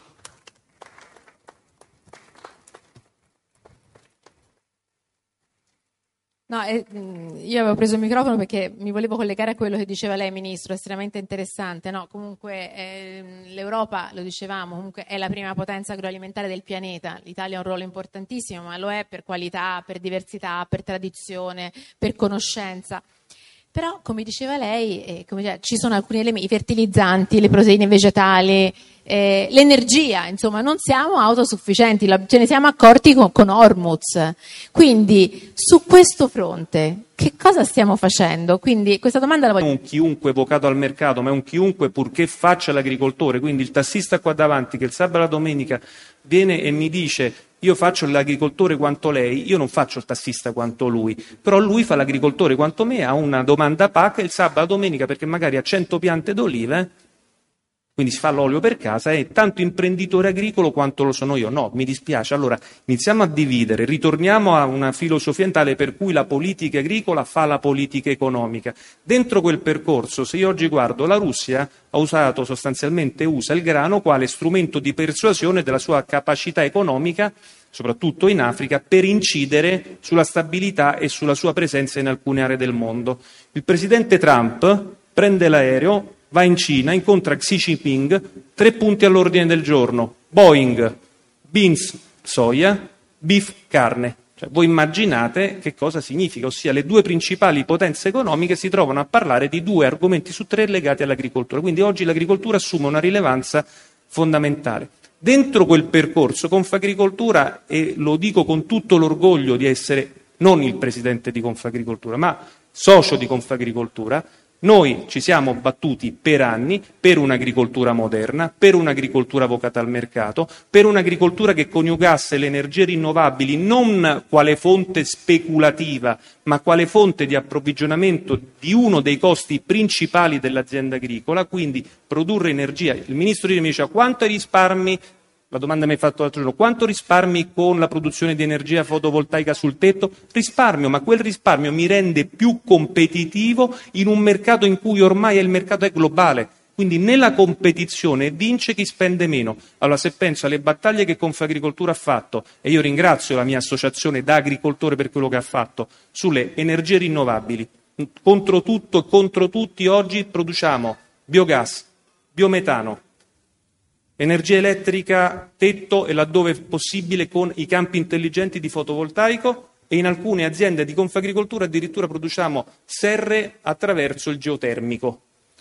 No, eh, io avevo preso il microfono perché mi volevo collegare a quello che diceva lei, Ministro, estremamente interessante. No, comunque eh, l'Europa, lo dicevamo, comunque è la prima potenza agroalimentare del pianeta. L'Italia ha un ruolo importantissimo, ma lo è per qualità, per diversità, per tradizione, per conoscenza. Però, come diceva lei, eh, come diceva, ci sono alcuni elementi, i fertilizzanti, le proteine vegetali, eh, l'energia, insomma, non siamo autosufficienti, la, ce ne siamo accorti con, con Hormuz. Quindi, su questo fronte, che cosa stiamo facendo? Quindi, questa domanda la voglio... Non un chiunque vocato al mercato, ma è un chiunque purché faccia l'agricoltore. Quindi il tassista qua davanti, che il sabato e la domenica viene e mi dice: io faccio l'agricoltore quanto lei, io non faccio il tassista quanto lui, però lui fa l'agricoltore quanto me, ha una domanda P A C il sabato e la domenica perché magari ha cento piante d'olive, quindi si fa l'olio per casa, è tanto imprenditore agricolo quanto lo sono io. No, mi dispiace. Allora iniziamo a dividere, ritorniamo a una filosofia ambientale per cui la politica agricola fa la politica economica. Dentro quel percorso, se io oggi guardo, la Russia ha usato sostanzialmente, usa il grano quale strumento di persuasione della sua capacità economica, soprattutto in Africa, per incidere sulla stabilità e sulla sua presenza in alcune aree del mondo. Il presidente Trump prende l'aereo, va in Cina, incontra Xi Jinping, tre punti all'ordine del giorno: Boeing, beans, soia, beef, carne. Cioè, voi immaginate che cosa significa, ossia le due principali potenze economiche si trovano a parlare di due argomenti su tre legati all'agricoltura. Quindi oggi l'agricoltura assume una rilevanza fondamentale. Dentro quel percorso Confagricoltura, e lo dico con tutto l'orgoglio di essere non il presidente di Confagricoltura, ma socio di Confagricoltura, noi ci siamo battuti per anni per un'agricoltura moderna, per un'agricoltura vocata al mercato, per un'agricoltura che coniugasse le energie rinnovabili non quale fonte speculativa, ma quale fonte di approvvigionamento di uno dei costi principali dell'azienda agricola, quindi produrre energia. Il ministro ieri mi diceva: quanto risparmi? La domanda mi hai fatto l'altro giorno: quanto risparmi con la produzione di energia fotovoltaica sul tetto? Risparmio, ma quel risparmio mi rende più competitivo in un mercato in cui ormai il mercato è globale. Quindi nella competizione vince chi spende meno. Allora, se penso alle battaglie che Confagricoltura ha fatto, e io ringrazio la mia associazione da agricoltore per quello che ha fatto, sulle energie rinnovabili, contro tutto e contro tutti oggi produciamo biogas, biometano, energia elettrica, tetto e laddove possibile con i campi intelligenti di fotovoltaico, e in alcune aziende di Confagricoltura addirittura produciamo serre attraverso il geotermico.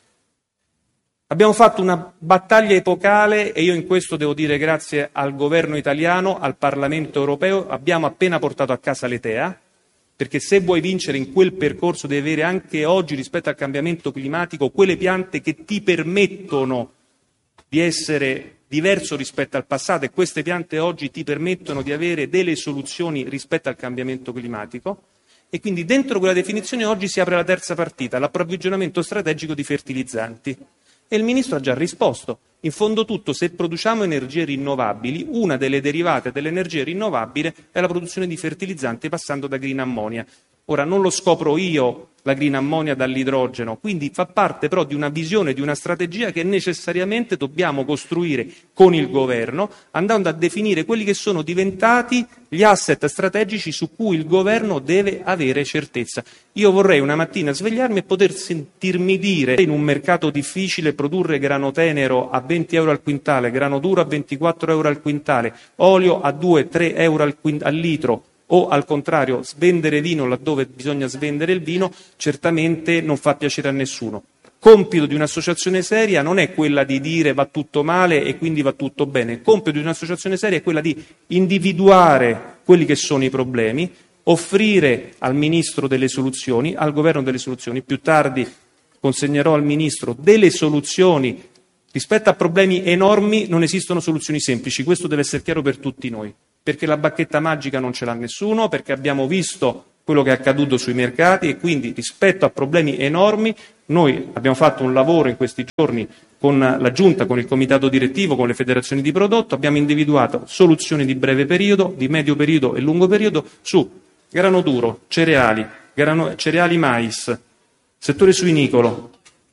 Abbiamo fatto una battaglia epocale e io in questo devo dire grazie al governo italiano, al Parlamento europeo, abbiamo appena portato a casa l'E T E A, perché se vuoi vincere in quel percorso devi avere anche oggi rispetto al cambiamento climatico quelle piante che ti permettono di essere diverso rispetto al passato, e queste piante oggi ti permettono di avere delle soluzioni rispetto al cambiamento climatico. E quindi dentro quella definizione oggi si apre la terza partita, l'approvvigionamento strategico di fertilizzanti. E il Ministro ha già risposto. In fondo tutto, se produciamo energie rinnovabili, una delle derivate dell'energia rinnovabile è la produzione di fertilizzanti passando da green ammonia. Ora non lo scopro io la green ammonia dall'idrogeno, quindi fa parte però di una visione, di una strategia che necessariamente dobbiamo costruire con il governo, andando a definire quelli che sono diventati gli asset strategici su cui il governo deve avere certezza. Io vorrei una mattina svegliarmi e poter sentirmi dire in un mercato difficile produrre grano tenero a venti euro al quintale, grano duro a ventiquattro euro al quintale, olio a due tre euro al, quint- al litro, o al contrario svendere vino laddove bisogna svendere il vino, certamente non fa piacere a nessuno. Compito di un'associazione seria non è quella di dire va tutto male e quindi va tutto bene. Il compito di un'associazione seria è quella di individuare quelli che sono i problemi, offrire al Ministro delle soluzioni, al Governo delle soluzioni. Più tardi consegnerò al Ministro delle soluzioni. Rispetto a problemi enormi non esistono soluzioni semplici, questo deve essere chiaro per tutti noi. Perché la bacchetta magica non ce l'ha nessuno, perché abbiamo visto quello che è accaduto sui mercati e quindi rispetto a problemi enormi noi abbiamo fatto un lavoro in questi giorni con la Giunta, con il Comitato Direttivo, con le federazioni di prodotto, abbiamo individuato soluzioni di breve periodo, di medio periodo e lungo periodo su grano duro, cereali, grano, cereali mais, settore suinicolo,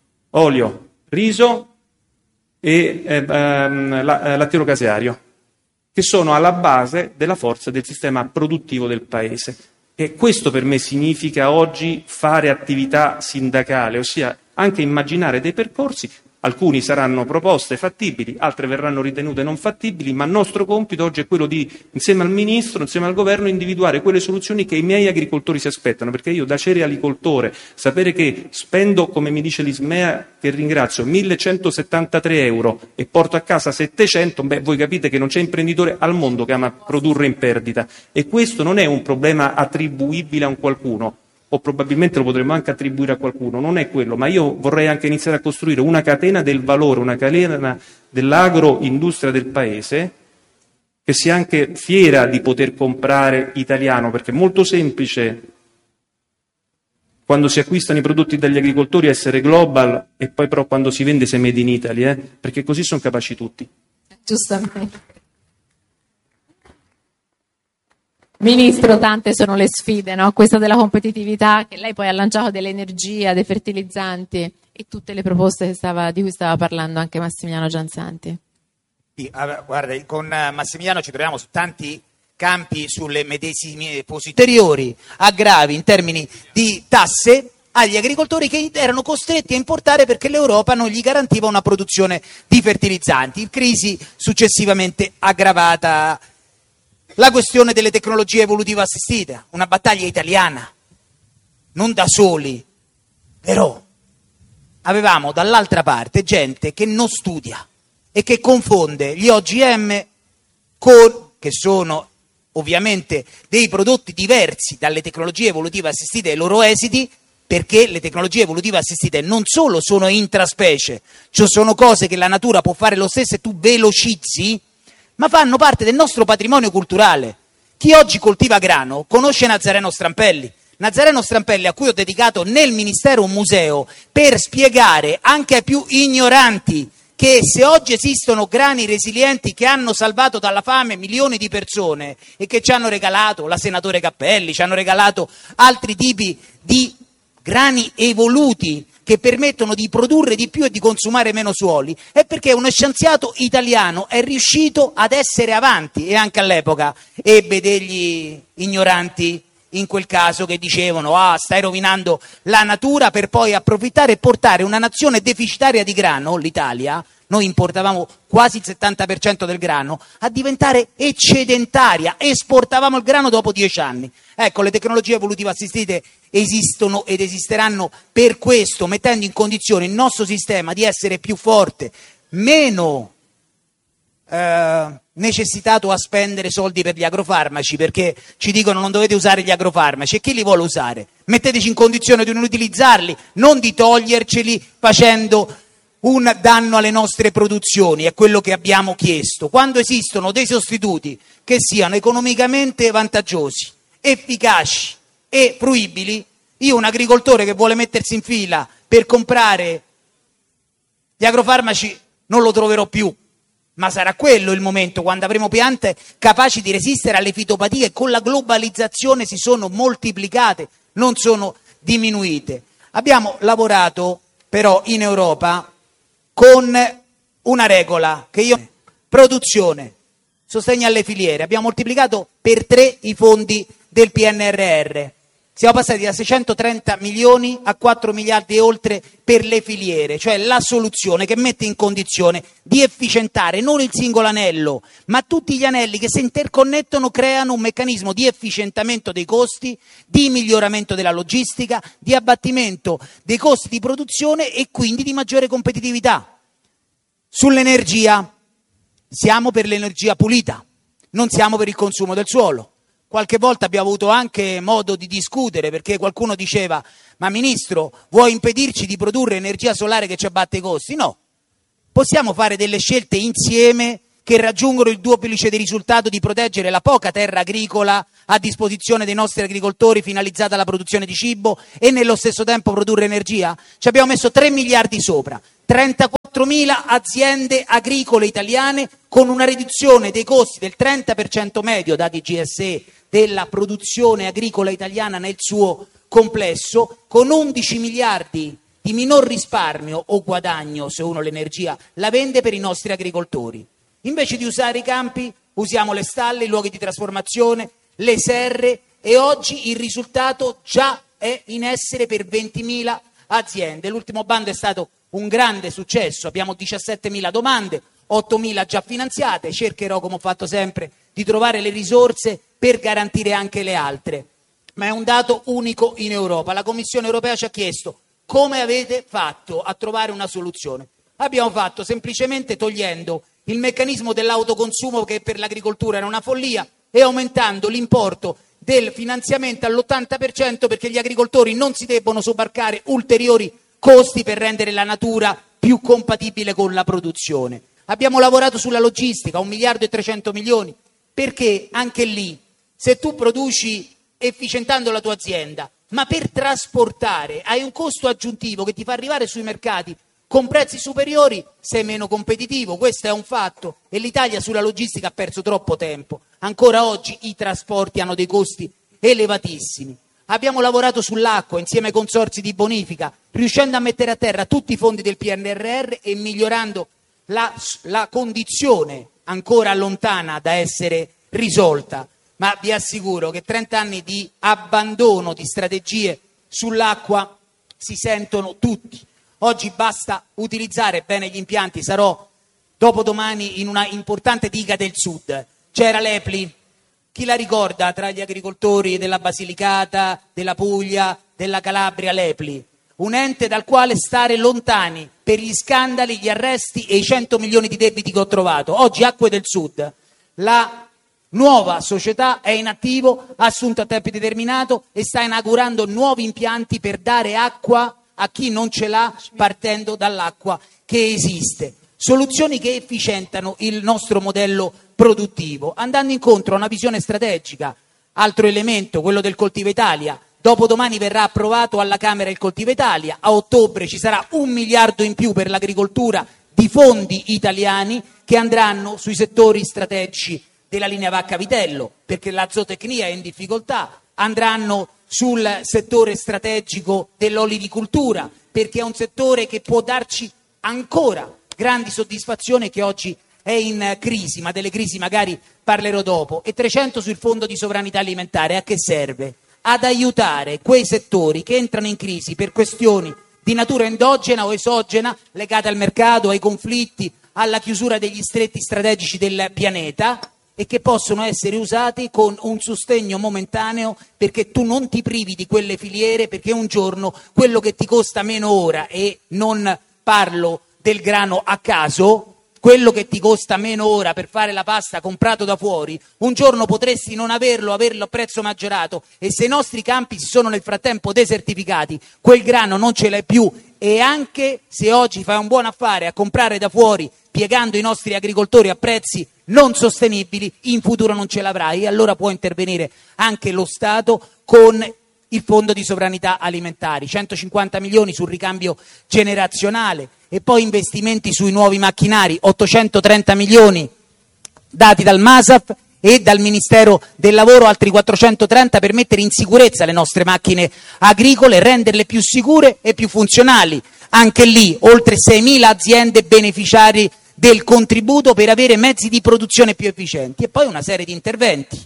olio, riso e eh, ehm, la, eh, lattiero caseario, che sono alla base della forza del sistema produttivo del Paese. E questo per me significa oggi fare attività sindacale, ossia anche immaginare dei percorsi. Alcuni saranno proposte fattibili, altre verranno ritenute non fattibili, ma il nostro compito oggi è quello di, insieme al Ministro, insieme al Governo, individuare quelle soluzioni che i miei agricoltori si aspettano, perché io da cerealicoltore, sapere che spendo, come mi dice l'Ismea, che ringrazio, millecentosettantatré euro e porto a casa settecento, beh, voi capite che non c'è imprenditore al mondo che ama produrre in perdita. E questo non è un problema attribuibile a un qualcuno, o probabilmente lo potremmo anche attribuire a qualcuno, non è quello, ma io vorrei anche iniziare a costruire una catena del valore, una catena dell'agroindustria del Paese, che sia anche fiera di poter comprare italiano, perché è molto semplice, quando si acquistano i prodotti dagli agricoltori, essere global, e poi però quando si vende sei made in Italy, eh? Perché così sono capaci tutti. Giustamente. Ministro, tante sono le sfide, no? Questa della competitività, che lei poi ha lanciato, dell'energia, dei fertilizzanti e tutte le proposte che stava, di cui stava parlando anche Massimiliano Gianzanti. Sì, guarda, con Massimiliano ci troviamo su tanti campi, sulle medesime posizioni, ulteriori aggravi in termini di tasse agli agricoltori che erano costretti a importare perché l'Europa non gli garantiva una produzione di fertilizzanti, crisi successivamente aggravata. La questione delle tecnologie evolutive assistite, una battaglia italiana, non da soli, però avevamo dall'altra parte gente che non studia e che confonde gli O G M con, che sono ovviamente dei prodotti diversi dalle tecnologie evolutive assistite e i loro esiti, perché le tecnologie evolutive assistite non solo sono intraspecie, cioè sono cose che la natura può fare lo stesso e tu velocizzi, ma fanno parte del nostro patrimonio culturale. Chi oggi coltiva grano conosce Nazareno Strampelli. Nazareno Strampelli, a cui ho dedicato nel Ministero un museo per spiegare anche ai più ignoranti che se oggi esistono grani resilienti che hanno salvato dalla fame milioni di persone e che ci hanno regalato la senatore Cappelli, ci hanno regalato altri tipi di grani evoluti che permettono di produrre di più e di consumare meno suoli, è perché uno scienziato italiano è riuscito ad essere avanti e anche all'epoca ebbe degli ignoranti in quel caso che dicevano ah stai rovinando la natura, per poi approfittare e portare una nazione deficitaria di grano, l'Italia, noi importavamo quasi il settanta per cento del grano, a diventare eccedentaria, esportavamo il grano dopo dieci anni. Ecco, le tecnologie evolutive assistite esistono ed esisteranno per questo, mettendo in condizione il nostro sistema di essere più forte, meno eh, necessitato a spendere soldi per gli agrofarmaci, perché ci dicono non dovete usare gli agrofarmaci, e chi li vuole usare? Metteteci in condizione di non utilizzarli, non di toglierceli facendo un danno alle nostre produzioni, è quello che abbiamo chiesto. Quando esistono dei sostituti che siano economicamente vantaggiosi, efficaci e fruibili, io un agricoltore che vuole mettersi in fila per comprare gli agrofarmaci non lo troverò più, ma sarà quello il momento, quando avremo piante capaci di resistere alle fitopatie. Con la globalizzazione si sono moltiplicate, non sono diminuite. Abbiamo lavorato però in Europa con una regola che io... Produzione, sostegno alle filiere. Abbiamo moltiplicato per tre i fondi del P N R R. Siamo passati da seicentotrenta milioni a quattro miliardi e oltre per le filiere, cioè la soluzione che mette in condizione di efficientare non il singolo anello, ma tutti gli anelli che si interconnettono creano un meccanismo di efficientamento dei costi, di miglioramento della logistica, di abbattimento dei costi di produzione e quindi di maggiore competitività. Sull'energia, siamo per l'energia pulita, non siamo per il consumo del suolo. Qualche volta abbiamo avuto anche modo di discutere perché qualcuno diceva: ma ministro, vuoi impedirci di produrre energia solare che ci abbatte i costi? No, possiamo fare delle scelte insieme che raggiungono il duplice del risultato di proteggere la poca terra agricola a disposizione dei nostri agricoltori finalizzata alla produzione di cibo e nello stesso tempo produrre energia? Ci abbiamo messo tre miliardi sopra, trentaquattromila aziende agricole italiane con una riduzione dei costi del trenta per cento medio, dati G S E, della produzione agricola italiana nel suo complesso, con undici miliardi di minor risparmio o guadagno se uno l'energia la vende per i nostri agricoltori. Invece di usare i campi, usiamo le stalle, i luoghi di trasformazione, le serre e oggi il risultato già è in essere per ventimila aziende. L'ultimo bando è stato un grande successo, abbiamo diciassettemila domande, ottomila già finanziate, cercherò, come ho fatto sempre, di trovare le risorse per garantire anche le altre. Ma è un dato unico in Europa. La Commissione europea ci ha chiesto: come avete fatto a trovare una soluzione? Abbiamo fatto semplicemente togliendo il meccanismo dell'autoconsumo, che per l'agricoltura era una follia, e aumentando l'importo del finanziamento all'ottanta per cento perché gli agricoltori non si debbono sobbarcare ulteriori costi per rendere la natura più compatibile con la produzione. Abbiamo lavorato sulla logistica, un miliardo e trecento milioni, perché anche lì, se tu produci efficientando la tua azienda, ma per trasportare hai un costo aggiuntivo che ti fa arrivare sui mercati con prezzi superiori, sei meno competitivo. Questo è un fatto e l'Italia sulla logistica ha perso troppo tempo. Ancora oggi i trasporti hanno dei costi elevatissimi. Abbiamo lavorato sull'acqua insieme ai consorzi di bonifica, riuscendo a mettere a terra tutti i fondi del P N R R e migliorando la, la condizione ancora lontana da essere risolta. Ma vi assicuro che trenta anni di abbandono di strategie sull'acqua si sentono tutti. Oggi basta utilizzare bene gli impianti. Sarò dopodomani in una importante diga del sud. C'era l'Epli, chi la ricorda tra gli agricoltori della Basilicata, della Puglia, della Calabria? L'Epli, un ente dal quale stare lontani per gli scandali, gli arresti e i cento milioni di debiti che ho trovato. Oggi Acque del Sud, la nuova società è in attivo, ha assunto a tempo determinato e sta inaugurando nuovi impianti per dare acqua a chi non ce l'ha, partendo dall'acqua che esiste. Soluzioni che efficientano il nostro modello produttivo, andando incontro a una visione strategica. Altro elemento, quello del Coltiva Italia. Dopodomani verrà approvato alla Camera il Coltiva Italia, a ottobre ci sarà un miliardo in più per l'agricoltura di fondi italiani che andranno sui settori strategici della linea vacca-vitello, perché la zootecnia è in difficoltà, andranno sul settore strategico dell'olivicoltura, perché è un settore che può darci ancora grandi soddisfazioni, che oggi è in crisi, ma delle crisi magari parlerò dopo. E trecento sul fondo di sovranità alimentare. A che serve? Ad aiutare quei settori che entrano in crisi per questioni di natura endogena o esogena legate al mercato, ai conflitti, alla chiusura degli stretti strategici del pianeta, e che possono essere usati con un sostegno momentaneo, perché tu non ti privi di quelle filiere, perché un giorno quello che ti costa meno ora, e non parlo del grano a caso, quello che ti costa meno ora per fare la pasta comprato da fuori, un giorno potresti non averlo, averlo a prezzo maggiorato, e se i nostri campi si sono nel frattempo desertificati, quel grano non ce l'hai più. E anche se oggi fai un buon affare a comprare da fuori, piegando i nostri agricoltori a prezzi non sostenibili, in futuro non ce l'avrai, e allora può intervenire anche lo Stato con il fondo di sovranità alimentari, centocinquanta milioni sul ricambio generazionale, e poi investimenti sui nuovi macchinari, ottocentotrenta milioni dati dal MASAF, e dal Ministero del Lavoro altri quattrocentotrenta per mettere in sicurezza le nostre macchine agricole, renderle più sicure e più funzionali. Anche lì oltre seimila aziende beneficiarie del contributo per avere mezzi di produzione più efficienti, e poi una serie di interventi.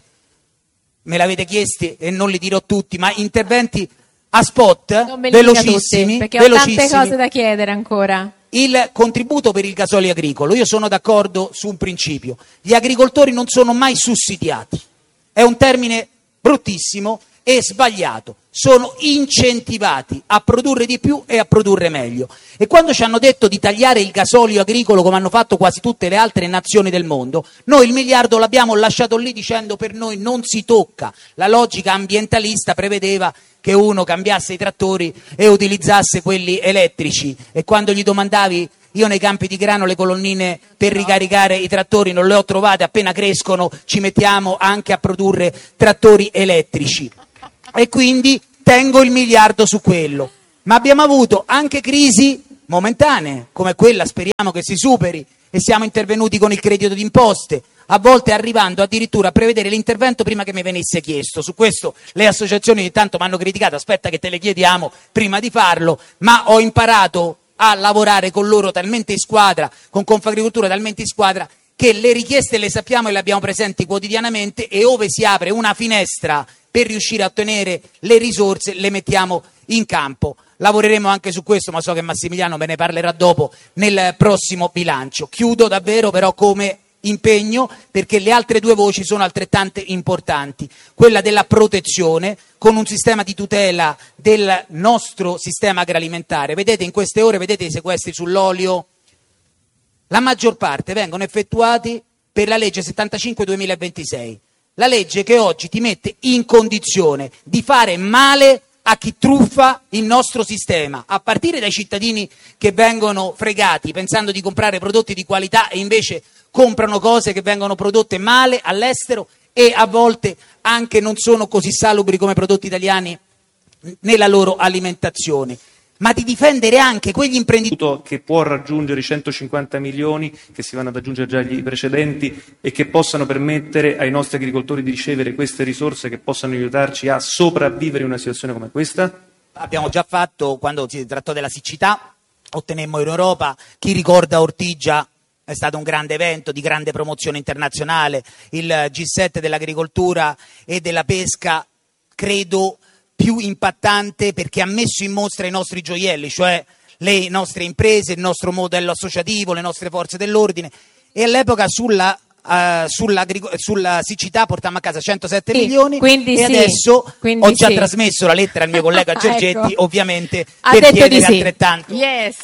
Me l'avete chiesti e non li dirò tutti, ma interventi a spot velocissimi, tutti, perché velocissimi. Ho tante cose da chiedere ancora. Il contributo per il gasolio agricolo, io sono d'accordo su un principio: gli agricoltori non sono mai sussidiati, è un termine bruttissimo e sbagliato, sono incentivati a produrre di più e a produrre meglio. E quando ci hanno detto di tagliare il gasolio agricolo come hanno fatto quasi tutte le altre nazioni del mondo, noi il miliardo l'abbiamo lasciato lì dicendo per noi non si tocca. La logica ambientalista prevedeva che uno cambiasse i trattori e utilizzasse quelli elettrici, e quando gli domandavi: io nei campi di grano le colonnine per ricaricare i trattori non le ho trovate, appena crescono ci mettiamo anche a produrre trattori elettrici. E quindi tengo il miliardo su quello. Ma abbiamo avuto anche crisi momentanee, come quella, speriamo che si superi, e siamo intervenuti con il credito d'imposte, a volte arrivando addirittura a prevedere l'intervento prima che mi venisse chiesto. Su questo le associazioni ogni tanto mi hanno criticato: aspetta che te le chiediamo prima di farlo, ma ho imparato a lavorare con loro talmente in squadra, con Confagricoltura talmente in squadra, che le richieste le sappiamo e le abbiamo presenti quotidianamente, e ove si apre una finestra per riuscire a ottenere le risorse le mettiamo in campo. Lavoreremo anche su questo, ma so che Massimiliano me ne parlerà dopo nel prossimo bilancio. Chiudo davvero però come impegno, perché le altre due voci sono altrettante importanti: quella della protezione, con un sistema di tutela del nostro sistema agroalimentare. Vedete, in queste ore, vedete i sequestri sull'olio? La maggior parte vengono effettuati per la legge settantacinque duemilaventisei, la legge che oggi ti mette in condizione di fare male a chi truffa il nostro sistema, a partire dai cittadini che vengono fregati pensando di comprare prodotti di qualità e invece comprano cose che vengono prodotte male all'estero e a volte anche non sono così salubri come prodotti italiani nella loro alimentazione. Ma di difendere anche quegli imprenditori che può raggiungere i centocinquanta milioni che si vanno ad aggiungere già agli precedenti e che possano permettere ai nostri agricoltori di ricevere queste risorse che possano aiutarci a sopravvivere in una situazione come questa? Abbiamo già fatto, quando si trattò della siccità, ottenemmo in Europa, chi ricorda Ortigia, è stato un grande evento di grande promozione internazionale, il G sette dell'agricoltura e della pesca, credo più impattante, perché ha messo in mostra i nostri gioielli, cioè le nostre imprese, il nostro modello associativo, le nostre forze dell'ordine. E all'epoca sulla, uh, sulla, sulla siccità portammo a casa centosette sì, milioni e sì, adesso ho già sì. trasmesso la lettera al mio collega Giorgetti, ecco, ovviamente ha per detto chiedere di sì. altrettanto. Yes.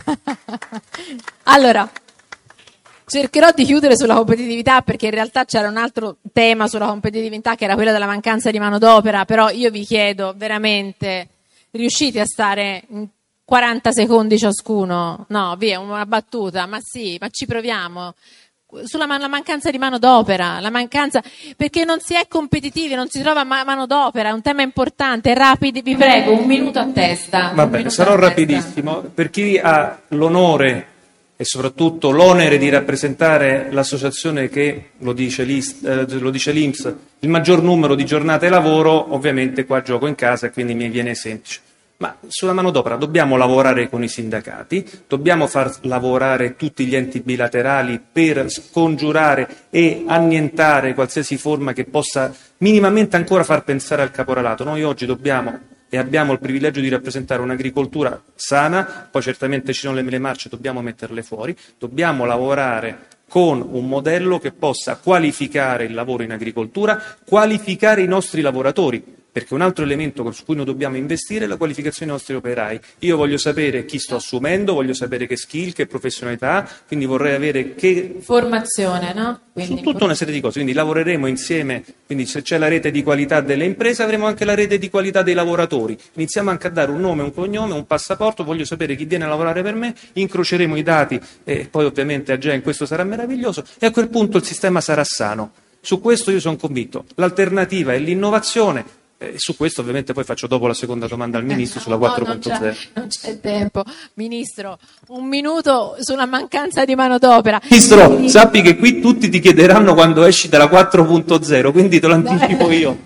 Allora, cercherò di chiudere sulla competitività, perché in realtà c'era un altro tema sulla competitività che era quello della mancanza di manodopera, però io vi chiedo veramente, riuscite a stare in quaranta secondi ciascuno? No, via, una battuta, ma sì, ma ci proviamo. Sulla man- la mancanza di manodopera, la mancanza, perché non si è competitivi, non si trova ma- manodopera, è un tema importante, rapidi, vi prego, un minuto a testa. Va bene, sarò rapidissimo. Per chi ha l'onore e soprattutto l'onere di rappresentare l'associazione che, lo dice l'I S, eh, lo dice l'I N P S, il maggior numero di giornate lavoro, ovviamente qua gioco in casa e quindi mi viene semplice. Ma sulla manodopera dobbiamo lavorare con i sindacati, dobbiamo far lavorare tutti gli enti bilaterali per scongiurare e annientare qualsiasi forma che possa minimamente ancora far pensare al caporalato. Noi oggi dobbiamo e abbiamo il privilegio di rappresentare un'agricoltura sana, poi certamente ci sono le mele marce, dobbiamo metterle fuori, dobbiamo lavorare con un modello che possa qualificare il lavoro in agricoltura, qualificare i nostri lavoratori, perché un altro elemento su cui noi dobbiamo investire è la qualificazione dei nostri operai. Io voglio sapere chi sto assumendo, voglio sapere che skill, che professionalità, quindi vorrei avere che formazione, no? Quindi su tutta una serie di cose, quindi lavoreremo insieme, quindi se c'è la rete di qualità delle imprese avremo anche la rete di qualità dei lavoratori, iniziamo anche a dare un nome, un cognome, un passaporto, voglio sapere chi viene a lavorare per me, incroceremo i dati e poi ovviamente a Gen questo sarà meraviglioso e a quel punto il sistema sarà sano. Su questo io sono convinto, l'alternativa è l'innovazione. Eh, su questo ovviamente poi faccio dopo la seconda domanda al Ministro sulla No, quattro non punto zero. c'è, non c'è tempo. Ministro, un minuto sulla mancanza di manodopera. Ministro, Sì. sappi che qui tutti ti chiederanno quando esci dalla quattro punto zero, quindi te lo anticipo io.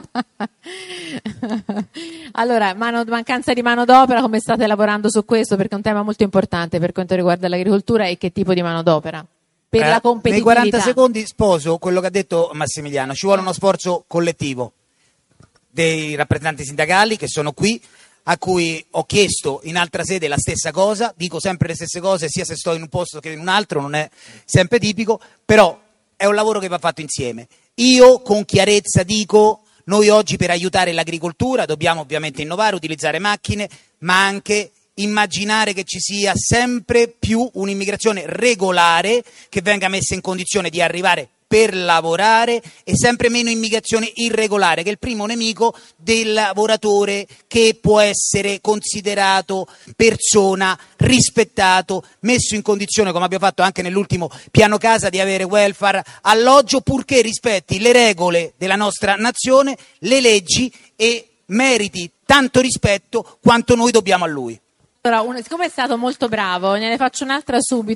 Allora, mano, mancanza di manodopera, come state lavorando su questo? Perché è un tema molto importante per quanto riguarda l'agricoltura, e che tipo di manodopera? Per Eh, la competitività. Nei quaranta secondi sposo quello che ha detto Massimiliano, ci vuole uno sforzo collettivo dei rappresentanti sindacali che sono qui, a cui ho chiesto in altra sede la stessa cosa, dico sempre le stesse cose sia se sto in un posto che in un altro, non è sempre tipico, però è un lavoro che va fatto insieme. Io con chiarezza dico, noi oggi per aiutare l'agricoltura dobbiamo ovviamente innovare, utilizzare macchine, ma anche immaginare che ci sia sempre più un'immigrazione regolare che venga messa in condizione di arrivare per lavorare e sempre meno immigrazione irregolare, che è il primo nemico del lavoratore che può essere considerato persona, rispettato, messo in condizione, come abbiamo fatto anche nell'ultimo piano casa, di avere welfare, alloggio, purché rispetti le regole della nostra nazione, le leggi, e meriti tanto rispetto quanto noi dobbiamo a lui. Allora, un- siccome è stato molto bravo, ne faccio un'altra subito.